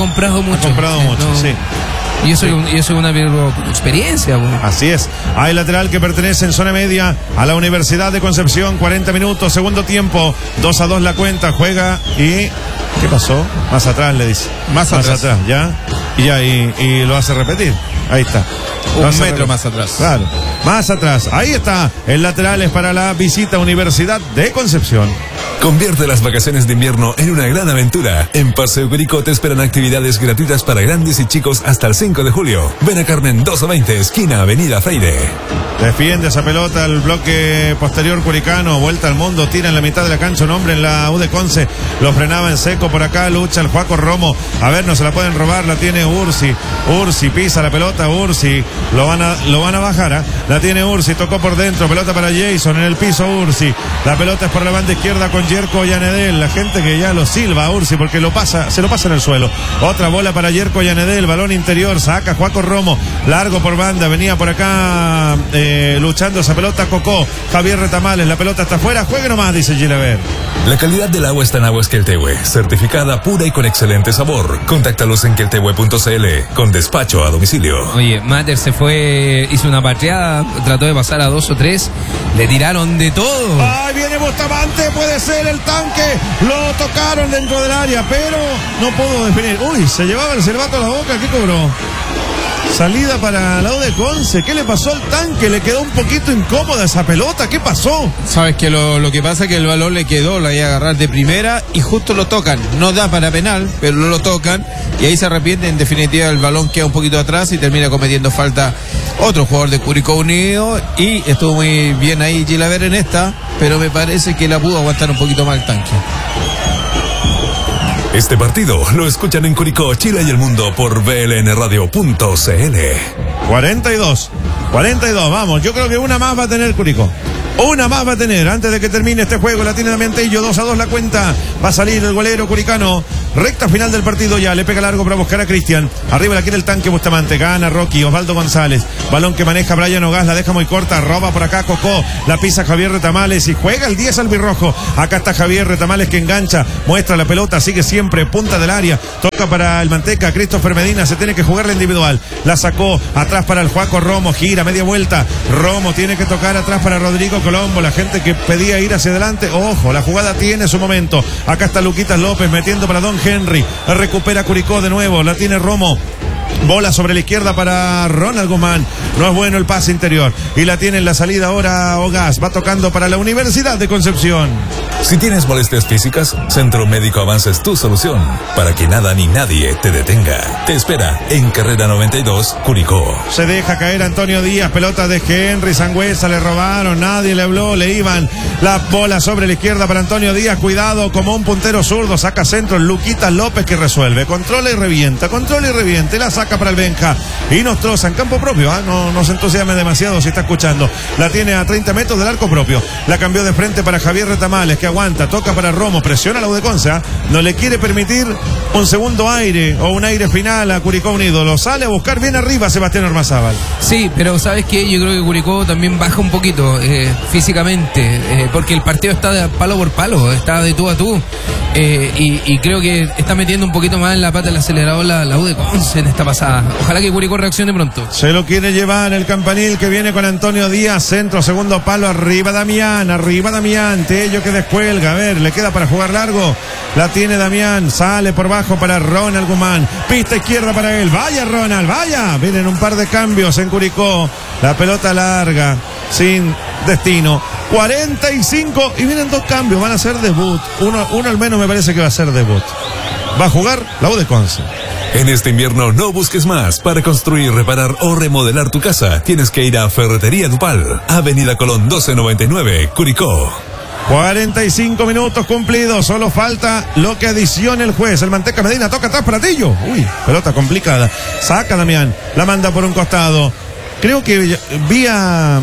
Sí. Y eso es una experiencia. Bueno. Así es. Hay lateral que pertenece en zona media a la Universidad de Concepción. 40 minutos, segundo tiempo. 2-2 la cuenta. Juega y... ¿Qué pasó? Más atrás le dice. Más atrás, ya. Y lo hace repetir. Ahí está. Un metro más atrás. Claro. Más atrás. Ahí está. El lateral es para la visita a Universidad de Concepción. Convierte las vacaciones de invierno en una gran aventura. En Paseo Curicó te esperan actividades gratuitas para grandes y chicos hasta el 5 de julio. Ven a Carmen 220, esquina Avenida Freire. Defiende esa pelota el bloque posterior curicano. Vuelta al mundo, tira en la mitad de la cancha un hombre en la U de Conce. Lo frenaba en seco por acá, lucha el Juaco Romo. A ver, no se la pueden robar, la tiene Ursi. Ursi pisa la pelota, Ursi. Lo van a bajar, ¿eh? La tiene Ursi, tocó por dentro, pelota para Jason, en el piso Ursi. La pelota es por la banda izquierda, Toca con Yerko Yanedel, la gente que ya lo silba a Ursi porque se lo pasa en el suelo. Otra bola para Yerko Yanedel, balón interior, saca Juaco Romo, largo por banda, venía por acá luchando esa pelota Cocó, Javier Retamales, la pelota está afuera, juegue nomás, dice Gilaver. La calidad del agua está en Aguas Queltehue, certificada pura y con excelente sabor. Contáctalos en queltehue.cl con despacho a domicilio. Oye, Mater se fue, hizo una pateada, trató de pasar a 2 o 3, le tiraron de todo. ¡Ay, viene Bustamante! Puede ser el tanque, lo tocaron dentro del área, pero no pudo definir. Uy, se llevaba el silbato a la boca, ¿qué cobró? Salida para la U de Conce. ¿Qué le pasó al tanque? Le quedó un poquito incómoda esa pelota. ¿Qué pasó? Sabes que lo que pasa es que el balón le quedó, la iba a agarrar de primera y justo lo tocan. No da para penal, pero no lo tocan y ahí se arrepiente. En definitiva, el balón queda un poquito atrás y termina cometiendo falta otro jugador de Curicó Unido. Y estuvo muy bien ahí Gilaver en esta, pero me parece que la pudo aguantar un poquito más el tanque. Este partido lo escuchan en Curicó, Chile y el mundo por blnradio.cl. 42, vamos, yo creo que una más va a tener Curicó. Una más va a tener antes de que termine este juego. La tiene Damián Tello, 2-2 la cuenta. Va a salir el golero curicano. Recta final del partido ya. Le pega largo para buscar a Cristian. Arriba la quiere el tanque Bustamante. Gana Rocky. Osvaldo González. Balón que maneja Brian Ogás. La deja muy corta. Roba por acá Cocó. La pisa Javier Retamales y juega el 10 albirrojo. Acá está Javier Retamales que engancha. Muestra la pelota. Sigue siempre punta del área. Toca para el Manteca. Christopher Medina. Se tiene que jugar la individual. La sacó atrás para el Juaco Romo. Gira media vuelta. Romo tiene que tocar atrás para Rodrigo Colombo, la gente que pedía ir hacia adelante. Ojo, la jugada tiene su momento. Acá está Luquitas López metiendo para Don Henry. Recupera Curicó de nuevo. La tiene Romo. Bola sobre la izquierda para Ronald Guzmán. No es bueno el pase interior. Y la tiene en la salida ahora Ogás. Va tocando para la Universidad de Concepción. Si tienes molestias físicas, Centro Médico Avance es tu solución. Para que nada ni nadie te detenga. Te espera en Carrera 92, Curicó. Se deja caer Antonio Díaz. Pelota de Henry. Sangüesa le robaron. Nadie le habló. Le iban la bola sobre la izquierda para Antonio Díaz. Cuidado como un puntero zurdo. Saca centro. Luquitas López que resuelve. Controla y revienta. Y la saca para el Benja y Nostroza en campo propio. No se entusiasme demasiado si está escuchando. La tiene a 30 metros del arco propio. La cambió de frente para Javier Retamales que aguanta, toca para Romo, presiona a la U de Conce. No le quiere permitir un segundo aire o un aire final a Curicó Unido. Lo sale a buscar bien arriba Sebastián Ormazábal. Sí, pero ¿sabes qué? Yo creo que Curicó también baja un poquito físicamente, porque el partido está de palo por palo, está de tú a tú. Y creo que está metiendo un poquito más en la pata del acelerador la U de Conce en esta pasada. Ojalá que Curicó reaccione pronto. Se lo quiere llevar el campanil que viene con Antonio Díaz. Centro, segundo palo, arriba Damián. Tello que descuelga. A ver, le queda para jugar largo. La tiene Damián. Sale por bajo para Ronald Guzmán. Pista izquierda para él. Vaya Ronald, vaya. Vienen un par de cambios en Curicó. La pelota larga, sin destino. 45 y vienen 2 cambios. Van a ser debut. Uno al menos me parece que va a ser debut. Va a jugar la U de Conce. En este invierno no busques más. Para construir, reparar o remodelar tu casa, tienes que ir a Ferretería Dupal, Avenida Colón 1299, Curicó. 45 minutos cumplidos. Solo falta lo que adicione el juez. El Manteca Medina toca atrás para Tillo. Uy, pelota complicada. Saca Damián. La manda por un costado. Creo que vi a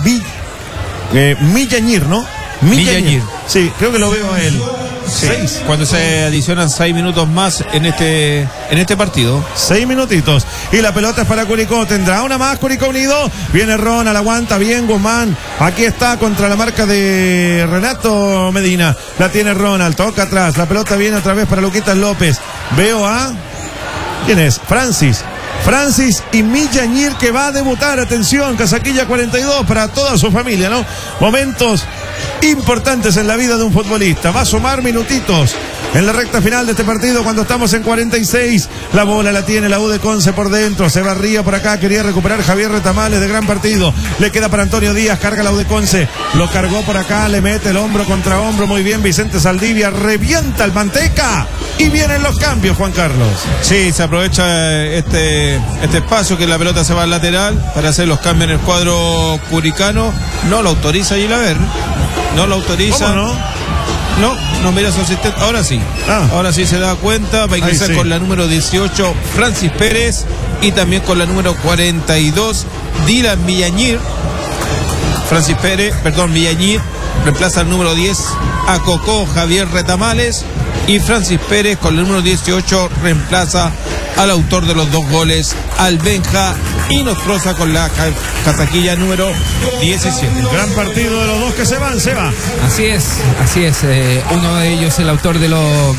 Millañir, ¿no? Millañir. Sí, creo que lo veo a él. Sí. Cuando se adicionan 6 minutos más en este partido. 6 minutitos. Y la pelota es para Curicó. Tendrá una más Curicó Unido. Viene Ronald, aguanta bien Guzmán. Aquí está contra la marca de Renato Medina. La tiene Ronald, toca atrás. La pelota viene otra vez para Luquitas López. Veo a... ¿quién es? Francis y Millañir que va a debutar. Atención, Casaquilla 42 para toda su familia, ¿no? Momentos importantes en la vida de un futbolista. Va a sumar minutitos en la recta final de este partido cuando estamos en 46. La bola la tiene la U de Conce por dentro. Se barría por acá. Quería recuperar Javier Retamales de gran partido. Le queda para Antonio Díaz. Carga la U de Conce. Lo cargó por acá. Le mete el hombro contra hombro. Muy bien Vicente Saldivia. Revienta el Manteca. Y vienen los cambios, Juan Carlos. Sí, se aprovecha este espacio que la pelota se va al lateral para hacer los cambios en el cuadro curicano. No lo autoriza Gilaver. No lo autoriza. ¿Cómo no? No mira su asistente. Ahora sí. Ahora sí se da cuenta. Va a ingresar sí, con la número 18 Francis Pérez y también con la número 42 Dylan Millañir. Millañir reemplaza al número 10 a Cocó Javier Retamales, y Francis Pérez con el número 18 reemplaza al autor de los 2 goles, al Benja Inostroza, con la casaquilla número 17. Gran partido de los dos que se van, Seba. Así es. Uno de ellos el autor de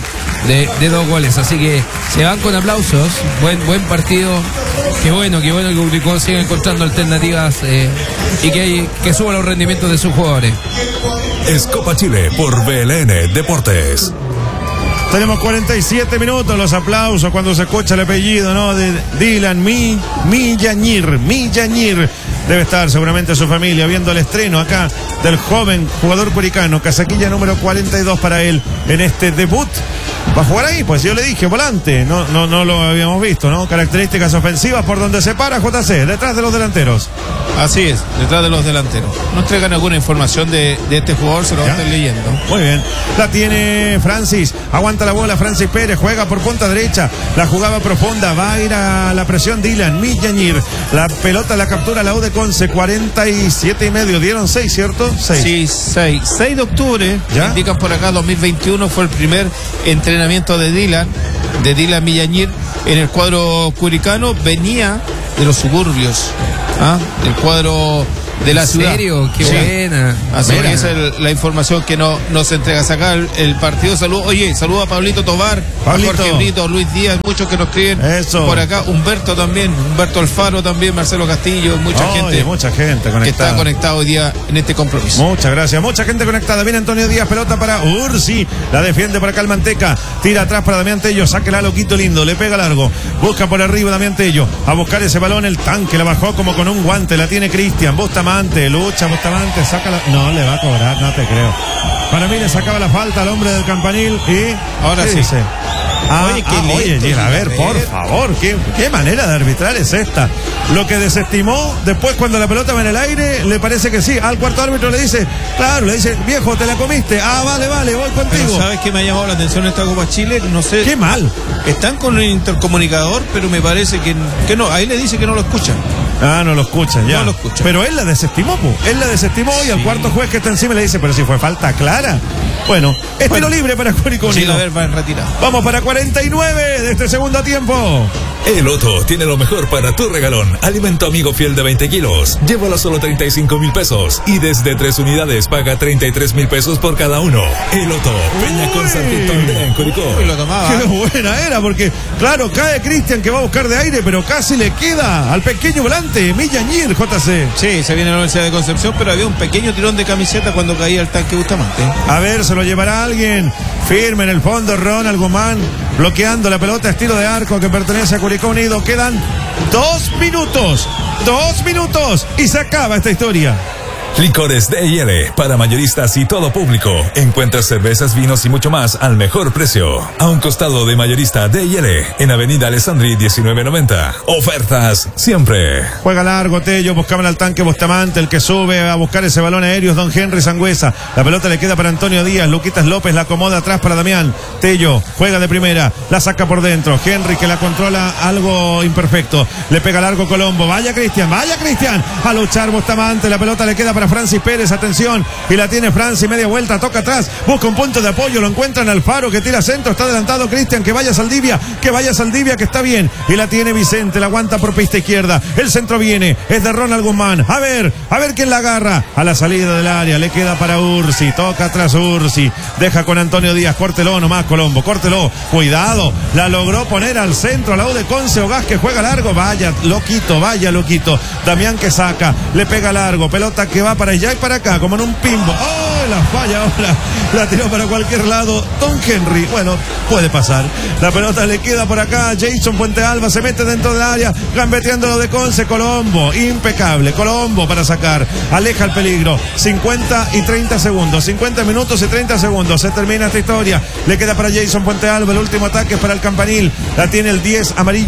2 goles, así que se van con aplausos. Buen partido. Qué bueno que Curicó siga encontrando alternativas y que suba los rendimientos de sus jugadores. Es Copa Chile por BLN Deportes. Tenemos 47 minutos, los aplausos cuando se escucha el apellido, ¿no? De Dylan Millañir. Debe estar seguramente su familia viendo el estreno acá del joven jugador curicano, casaquilla número 42 para él en este debut. Va a jugar ahí, pues yo le dije, volante, no lo habíamos visto, ¿no? Características ofensivas por donde se para JC, detrás de los delanteros. Así es, detrás de los delanteros. Nos traigan alguna información de este jugador, se lo va a estar leyendo. Muy bien, la tiene Francis, aguanta la bola Francis Pérez, juega por punta derecha, la jugada profunda, va a ir a la presión Dylan Millañir, la pelota la captura la U de Conce, 47,5, dieron 6, ¿cierto? 6. Sí, 6 de octubre, ¿ya? Indican por acá, 2021 fue el primer entrenamiento de Dylan Millañir en el cuadro curicano. Venía de los suburbios, el cuadro de la ciudad. ¿En serio? Qué buena. Así que esa es la información que nos entrega acá el partido. Saludo a Pablito Tobar, a Jorge Brito, Luis Díaz, muchos que nos escriben por acá, Humberto también, Humberto Alfaro también, Marcelo Castillo, mucha gente conectada, que está conectada hoy día en este compromiso. Muchas gracias, mucha gente conectada. Viene Antonio Díaz, pelota para Ursi, la defiende por acá el Manteca, tira atrás para Damián Tello, sáquela loquito lindo, le pega largo, busca por arriba Damián Tello, a buscar ese balón, el tanque la bajó como con un guante, la tiene Cristian Bustamante, lucha Bustamante, sácala, no le va a cobrar, no te creo. Para mí le sacaba la falta al hombre del Campanil y ahora sí. Dice? Oye, a ver, por favor, ¿qué manera de arbitrar es esta? Lo que desestimó, después cuando la pelota va en el aire, le parece que sí. Al cuarto árbitro le dice, viejo, te la comiste. Vale, voy contigo. Pero ¿sabes qué me ha llamado la atención en esta Copa Chile? No sé. Qué mal. Están con el intercomunicador, pero me parece que no. Ahí le dice que no lo escuchan. No lo escuchan, ya. No lo escuchan. Pero él la desestimó, y al cuarto juez que está encima le dice, pero si fue falta clara. Bueno, tiro libre para Curicó Unido. Sí, a ver, va en retirada. Vamos para 49 de este segundo tiempo. El Otto tiene lo mejor para tu regalón. Alimento amigo fiel de 20 kilos. Llévalo a solo 35,000 pesos. Y desde 3 unidades paga 33,000 pesos por cada uno. El Otto, Peña con Santito Andrea en Curicó. Lo tomaba. Qué buena era, porque claro, cae Cristian que va a buscar de aire, pero casi le queda al pequeño volante, Millañir, JC. Sí, se viene a la Universidad de Concepción, pero había un pequeño tirón de camiseta cuando caía el tanque Bustamante. A ver, se lo llevará alguien. Firme en el fondo Ronald Guzmán, bloqueando la pelota estilo de arco que pertenece a Curicó Unido. Quedan 2 minutos y se acaba esta historia. Licores D&L para mayoristas y todo público. Encuentras cervezas, vinos y mucho más al mejor precio. A un costado de mayorista D&L en Avenida Alessandri 1990. Ofertas siempre. Juega largo Tello, buscaban al tanque Bustamante, el que sube a buscar ese balón aéreo es Don Henry Sangüesa. La pelota le queda para Antonio Díaz, Luquitas López la acomoda atrás para Damián Tello, juega de primera, la saca por dentro, Henry que la controla algo imperfecto, le pega largo Colombo, vaya Cristian, a luchar Bustamante, la pelota le queda para Francis Pérez, atención, y la tiene Francis, media vuelta, toca atrás, busca un punto de apoyo, lo encuentran Alfaro que tira centro, está adelantado Cristian, que vaya Saldivia, que está bien, y la tiene Vicente, la aguanta por pista izquierda, el centro viene, es de Ronald Guzmán, a ver quién la agarra, a la salida del área, le queda para Ursi, toca atrás Ursi, deja con Antonio Díaz, córtelo nomás Colombo, córtelo, cuidado, la logró poner al centro, a la U de Conce, Ogás que juega largo, vaya loquito, Damián que saca, le pega largo, pelota que va para allá y para acá, como en un pimbo. La falla ahora, la tiró para cualquier lado Don Henry, bueno, puede pasar, la pelota le queda por acá, Jason Puente Alba se mete dentro del área, gambeteando lo de Conce, Colombo, impecable, Colombo para sacar, aleja el peligro, 50 minutos y 30 segundos, se termina esta historia, le queda para Jason Puente Alba, el último ataque es para el Campanil, la tiene el 10 amarillo,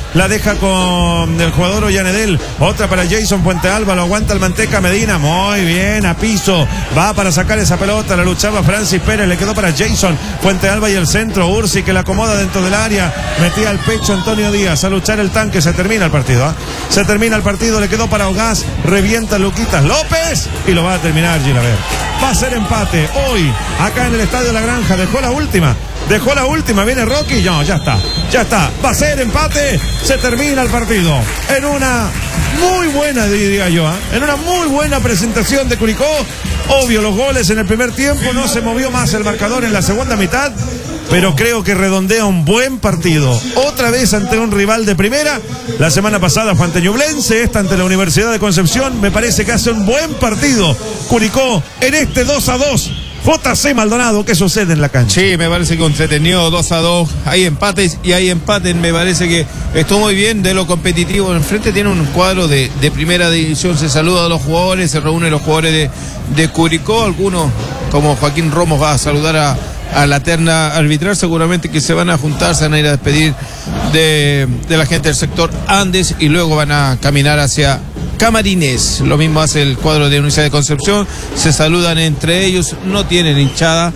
la deja con el jugador Ollanedel, otra para Jason Puente Alba, lo aguanta el Manteca Medina, muy bien, a piso, va para sacar esa pelota, la luchaba Francis Pérez, le quedó para Jason Puente Alba y el centro, Ursi que la acomoda dentro del área, metía al pecho Antonio Díaz, a luchar el tanque, se termina el partido, se termina el partido, le quedó para Ogás, revienta Luquitas López y lo va a terminar Gilaver. Va a ser empate hoy, acá en el Estadio La Granja, dejó la última, viene Rocky, no, ya está, va a ser empate, se termina el partido, en una muy buena, diría yo, en una muy buena presentación de Curicó, obvio los goles en el primer tiempo, no se movió más el marcador en la segunda mitad, pero creo que redondea un buen partido, otra vez ante un rival de primera, la semana pasada fue ante Ñublense, esta ante la Universidad de Concepción, me parece que hace un buen partido, Curicó, en este 2-2, JC Maldonado, ¿qué sucede en la cancha? Sí, me parece que entretenido 2-2, hay empates y hay empates, me parece que estuvo muy bien de lo competitivo, enfrente tiene un cuadro de primera división, se saluda a los jugadores, se reúnen los jugadores de Curicó, algunos como Joaquín Romos va a saludar a la terna arbitral, seguramente que se van a juntar, se van a ir a despedir de la gente del sector Andes y luego van a caminar hacia Camarines, lo mismo hace el cuadro de Universidad de Concepción, se saludan entre ellos, no tienen hinchada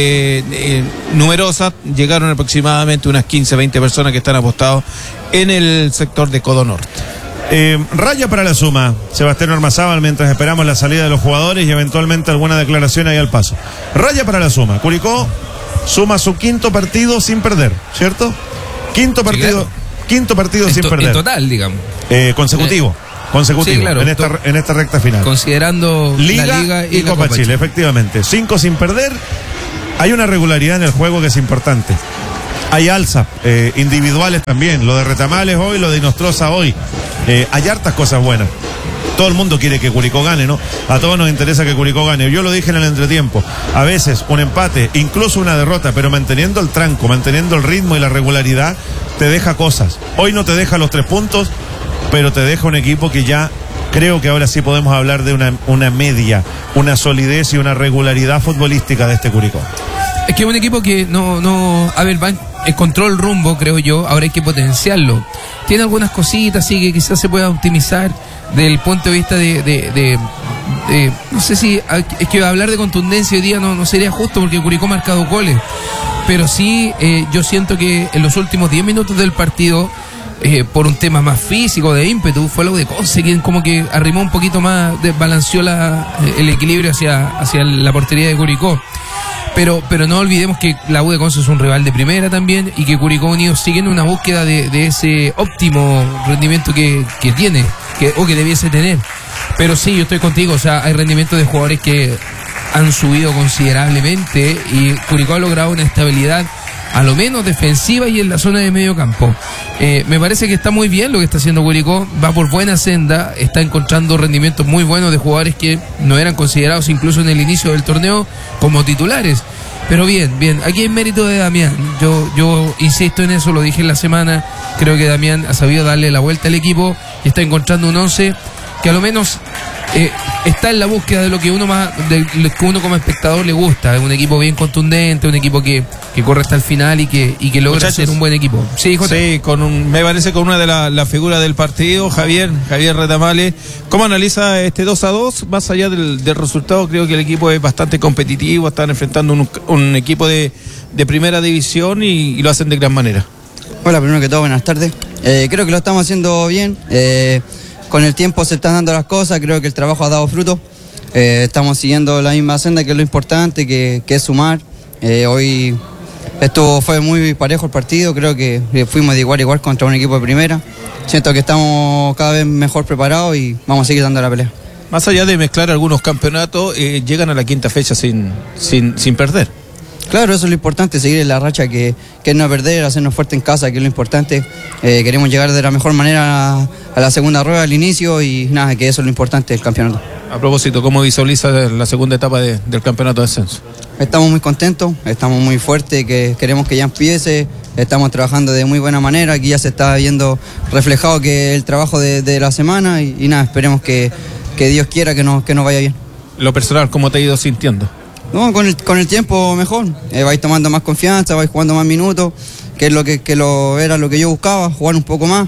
numerosa, llegaron aproximadamente unas 15-20 personas que están apostados en el sector de Codo Norte. Raya para la suma, Sebastián Ormazábal, mientras esperamos la salida de los jugadores y eventualmente alguna declaración ahí al paso. Raya para la suma, Curicó suma su quinto partido sin perder, ¿cierto? Quinto partido sin perder. En total, digamos. Consecutivo. Sí, claro, en esta recta final. Considerando Liga la Liga y Copa Chile, efectivamente. 5 sin perder. Hay una regularidad en el juego que es importante. Hay alza, individuales también. Lo de Retamales hoy, lo de Inostroza hoy. Hay hartas cosas buenas. Todo el mundo quiere que Curicó gane, ¿no? A todos nos interesa que Curicó gane. Yo lo dije en el entretiempo. A veces un empate, incluso una derrota, pero manteniendo el tranco, manteniendo el ritmo y la regularidad, te deja cosas. Hoy no te deja los 3 puntos, pero te deja un equipo que ya creo que ahora sí podemos hablar de una media, una solidez y una regularidad futbolística de este Curicó. Es que es un equipo que encontró el rumbo, creo yo, ahora hay que potenciarlo. Tiene algunas cositas, sí, que quizás se pueda optimizar del punto de vista de no sé si, es que hablar de contundencia hoy día no sería justo porque Curicó ha marcado goles, pero sí, yo siento que en los últimos 10 minutos del partido, por un tema más físico, de ímpetu, fue lo de Conce, quien como que arrimó un poquito más, desbalanceó el equilibrio hacia la portería de Curicó. Pero no olvidemos que la U de Conce es un rival de primera también y que Curicó Unido sigue en una búsqueda de ese óptimo rendimiento que tiene, o que debiese tener. Pero sí, yo estoy contigo, o sea, hay rendimientos de jugadores que han subido considerablemente y Curicó ha logrado una estabilidad a lo menos defensiva y en la zona de medio campo. Me parece que está muy bien lo que está haciendo Curicó, va por buena senda, está encontrando rendimientos muy buenos de jugadores que no eran considerados incluso en el inicio del torneo como titulares. Pero bien, aquí hay mérito de Damián, yo insisto en eso, lo dije en la semana, creo que Damián ha sabido darle la vuelta al equipo y está encontrando un 11 que a lo menos está en la búsqueda de lo que uno como espectador le gusta, un equipo bien contundente, un equipo que corre hasta el final y que logra, muchachos, ser un buen equipo. Sí, me parece con una de las figuras del partido, Javier Retamales. ¿Cómo analiza este 2-2? Más allá del resultado, creo que el equipo es bastante competitivo, están enfrentando un equipo de primera división y lo hacen de gran manera. Hola, primero que todo, buenas tardes. Creo que lo estamos haciendo bien. Con el tiempo se están dando las cosas, creo que el trabajo ha dado fruto. Estamos siguiendo la misma senda, que es lo importante, que es sumar. Hoy fue muy parejo el partido, creo que fuimos de igual a igual contra un equipo de primera. Siento que estamos cada vez mejor preparados y vamos a seguir dando la pelea. Más allá de mezclar algunos campeonatos, llegan a la quinta fecha sin perder. Claro, eso es lo importante, seguir en la racha, que es no perder, hacernos fuerte en casa, que es lo importante. Queremos llegar de la mejor manera a la segunda rueda, al inicio, y nada, que eso es lo importante del campeonato. A propósito, ¿cómo visualiza la segunda etapa del campeonato de ascenso? Estamos muy contentos, estamos muy fuertes, que queremos que ya empiece, estamos trabajando de muy buena manera, aquí ya se está viendo reflejado que el trabajo de la semana, y nada, esperemos que Dios quiera que nos vaya bien. Lo personal, ¿cómo te ha ido sintiendo? No, con el tiempo mejor, vais tomando más confianza, vais jugando más minutos, que es era lo que yo buscaba, jugar un poco más.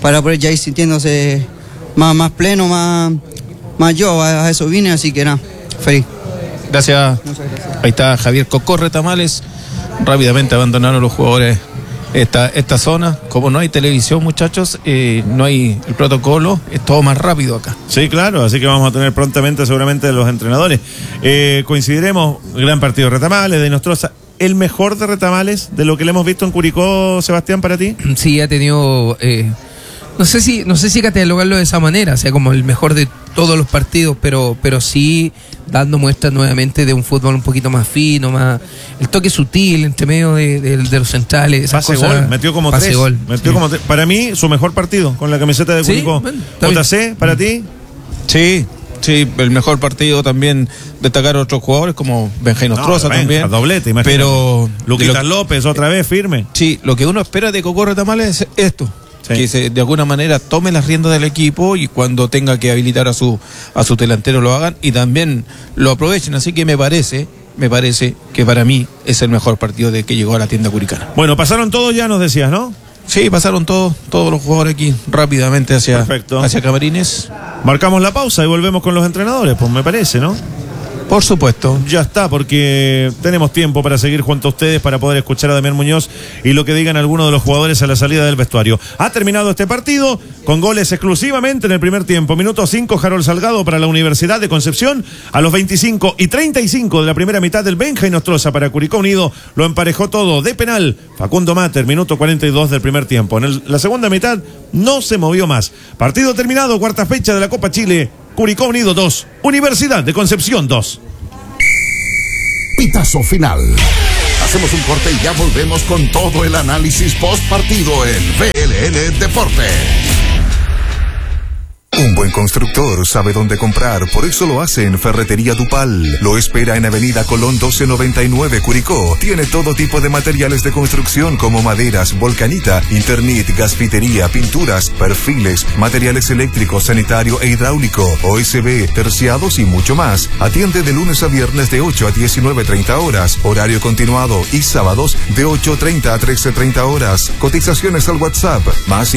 para poder ya ir sintiéndose más pleno, más yo, a eso vine, así que nada, feliz. Gracias. Ahí está Javier Cocó Retamales. Rápidamente abandonaron los jugadores esta zona. Como no hay televisión, muchachos, no hay el protocolo, es todo más rápido acá. Sí, claro, así que vamos a tener prontamente seguramente los entrenadores. Coincidiremos, gran partido de Retamales, de Nostroza. ¿El mejor de Retamales de lo que le hemos visto en Curicó, Sebastián, para ti? Sí, ha tenido... No sé si catalogarlo de esa manera, o sea, como el mejor de todos los partidos, pero sí dando muestras nuevamente de un fútbol un poquito más fino, más el toque sutil entre medio de los centrales. Pase gol, metió como tres. Para mí, su mejor partido con la camiseta de Curicó. Sí, bueno, JC, ¿para ti? Sí, el mejor partido también. Destacar otros jugadores como Benjamín Nostroza también. Doblete, imagínate. Pero Luquitas López otra vez firme. Sí, lo que uno espera de Cocó Retamales es esto. Sí. Que de alguna manera tome las riendas del equipo y cuando tenga que habilitar a su delantero lo hagan y también lo aprovechen. Así que me parece que para mí es el mejor partido de que llegó a la tienda curicana. Bueno, pasaron todos ya, nos decías, ¿no? Sí, pasaron todos los jugadores aquí rápidamente hacia Camarines. Marcamos la pausa y volvemos con los entrenadores, pues me parece, ¿no? Por supuesto. Ya está, porque tenemos tiempo para seguir junto a ustedes, para poder escuchar a Damián Muñoz y lo que digan algunos de los jugadores a la salida del vestuario. Ha terminado este partido con goles exclusivamente en el primer tiempo. Minuto 5, Harold Salgado para la Universidad de Concepción. A los 25 y 35 de la primera mitad del Benjamín Nostroza para Curicó Unido. Lo emparejó todo de penal Facundo Mater, minuto 42 del primer tiempo. En la segunda mitad no se movió más. Partido terminado, cuarta fecha de la Copa Chile. Curicó Unido 2, Universidad de Concepción 2. Pitazo final. Hacemos un corte y ya volvemos con todo el análisis post partido en VLN Deporte. Un buen constructor sabe dónde comprar, por eso lo hace en Ferretería Dupal. Lo espera en Avenida Colón 1299, Curicó. Tiene todo tipo de materiales de construcción como maderas, volcanita, Internit, gasfitería, pinturas, perfiles, materiales eléctricos, sanitario e hidráulico, OSB, terciados y mucho más. Atiende de lunes a viernes de 8 a 19:30 horas, horario continuado, y sábados de 8:30 a 13:30 horas. Cotizaciones al WhatsApp, más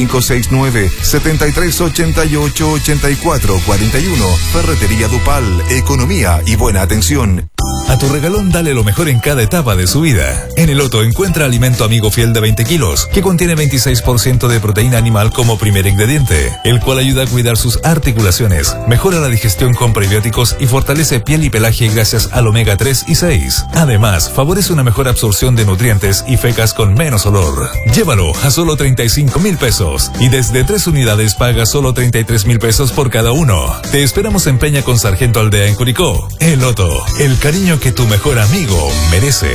569-7388-8441. Ferretería Dupal, economía y buena atención. A tu regalón dale lo mejor en cada etapa de su vida. En el Otto encuentra alimento amigo fiel de 20 kilos, que contiene 26% de proteína animal como primer ingrediente, el cual ayuda a cuidar sus articulaciones, mejora la digestión con prebióticos y fortalece piel y pelaje gracias al omega 3 y 6. Además, favorece una mejor absorción de nutrientes y fecas con menos olor. Llévalo a solo 35,000 pesos y desde 3 unidades paga solo 33,000 pesos por cada uno. Te esperamos en Peña con Sargento Aldea en Curicó. El Otto, el cariño que tu mejor amigo merece.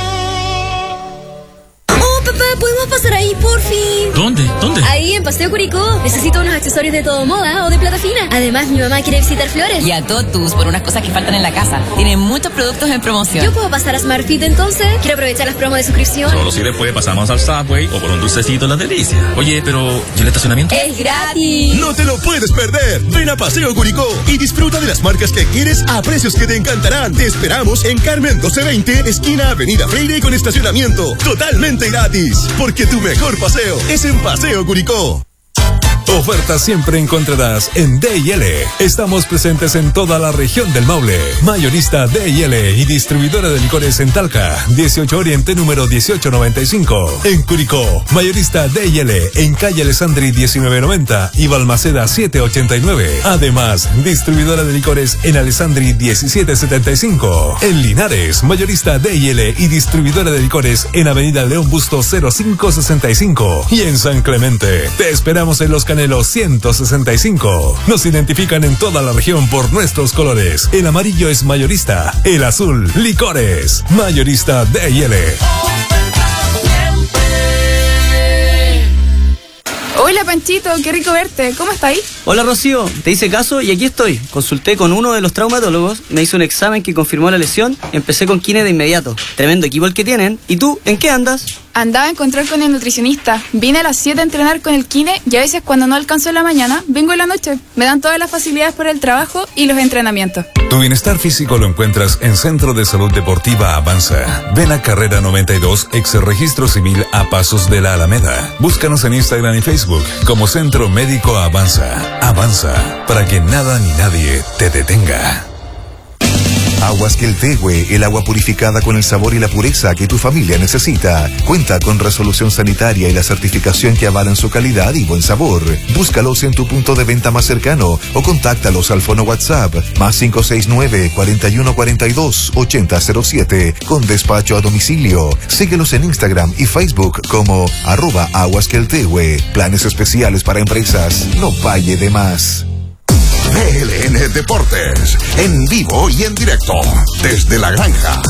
Oh, papá, ¿podemos pasar ahí, por fin? ¿Dónde? Ahí, en Paseo Curicó. Necesito unos accesorios de todo moda o de plata fina. Además, mi mamá quiere visitar Flores. Y a Totus por unas cosas que faltan en la casa. Tiene muchos productos en promoción. ¿Yo puedo pasar a SmartFit entonces? Quiero aprovechar las promos de suscripción. Solo si después pasamos al Subway o por un dulcecito en Las Delicias. Oye, pero ¿y el estacionamiento? ¡Es gratis! No te lo puedes perder. Ven a Paseo Curicó y disfruta de las marcas que quieres a precios que te encantarán. Te esperamos en Carmen 1220, esquina Avenida Freire, con estacionamiento totalmente gratis. Porque tu mejor paseo es en Paseo Curicó. Ofertas siempre encontrarás en D&L. Estamos presentes en toda la región del Maule. Mayorista D&L y distribuidora de licores en Talca, 18 Oriente número 1895. En Curicó, mayorista D&L en calle Alessandri 1990 y Balmaceda 789. Además, distribuidora de licores en Alessandri 1775. En Linares, mayorista D&L y distribuidora de licores en Avenida León Busto 0565. Y en San Clemente, te esperamos en los Canelos 165. Nos identifican en toda la región por nuestros colores. El amarillo es mayorista, el azul, licores. Mayorista D&L. Hola Panchito, qué rico verte. ¿Cómo está ahí? Hola Rocío, te hice caso y aquí estoy. Consulté con uno de los traumatólogos, me hizo un examen que confirmó la lesión, empecé con kine de inmediato. Tremendo equipo el que tienen. ¿Y tú, en qué andas? Andaba a encontrar con el nutricionista. Vine a las 7 a entrenar con el kine y a veces cuando no alcanzo en la mañana, vengo en la noche. Me dan todas las facilidades para el trabajo y los entrenamientos. Tu bienestar físico lo encuentras en Centro de Salud Deportiva Avanza. Ven a Carrera 92, ex Registro Civil a Pasos de la Alameda. Búscanos en Instagram y Facebook como Centro Médico Avanza. Avanza, para que nada ni nadie te detenga. Aguas Queltehue, el agua purificada con el sabor y la pureza que tu familia necesita. Cuenta con resolución sanitaria y la certificación que avalan su calidad y buen sabor. Búscalos en tu punto de venta más cercano o contáctalos al fono WhatsApp más 569-4142-8007 con despacho a domicilio. Síguelos en Instagram y Facebook como @aguasqueltehue. Planes especiales para empresas. No pague de más. VLN Deportes, en vivo y en directo, desde la granja.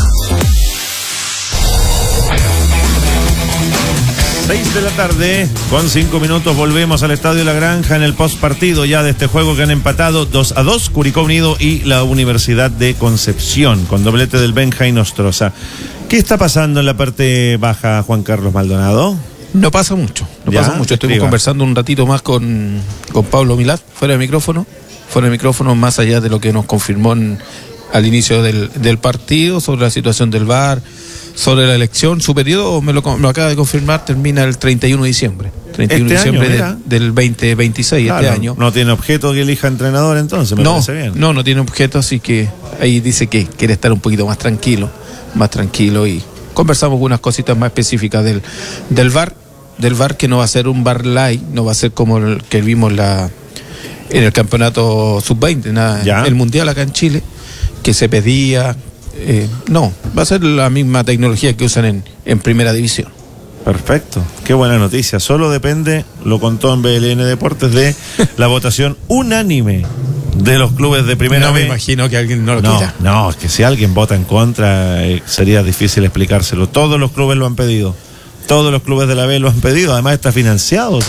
6 de la tarde, con 5 minutos, volvemos al Estadio La Granja en el postpartido ya de este juego que han empatado 2-2, Curicó Unido y la Universidad de Concepción, con doblete del Benja y Nostroza. ¿Qué está pasando en la parte baja, Juan Carlos Maldonado? No pasa mucho, Estuvimos conversando un ratito más con Pablo Milad, fuera de micrófono, más allá de lo que nos confirmó al inicio del partido, sobre la situación del VAR, sobre la elección. Su periodo, me lo acaba de confirmar, termina el 31 de diciembre. 31 de diciembre del 2026, claro, este año. No tiene objeto que elija entrenador, entonces, me parece bien. No tiene objeto, así que ahí dice que quiere estar un poquito más tranquilo y conversamos algunas cositas más específicas del VAR, que no va a ser un VAR light, no va a ser como el que vimos en el campeonato sub-20, el mundial acá en Chile, que se pedía. No, va a ser la misma tecnología que usan en primera división. Perfecto, qué buena noticia. Solo depende, lo contó en VLN Deportes, de la votación unánime de los clubes de primera B. Me imagino que alguien no lo quiera. No, es que si alguien vota en contra, sería difícil explicárselo. Todos los clubes lo han pedido. Todos los clubes de la B lo han pedido, además está financiado.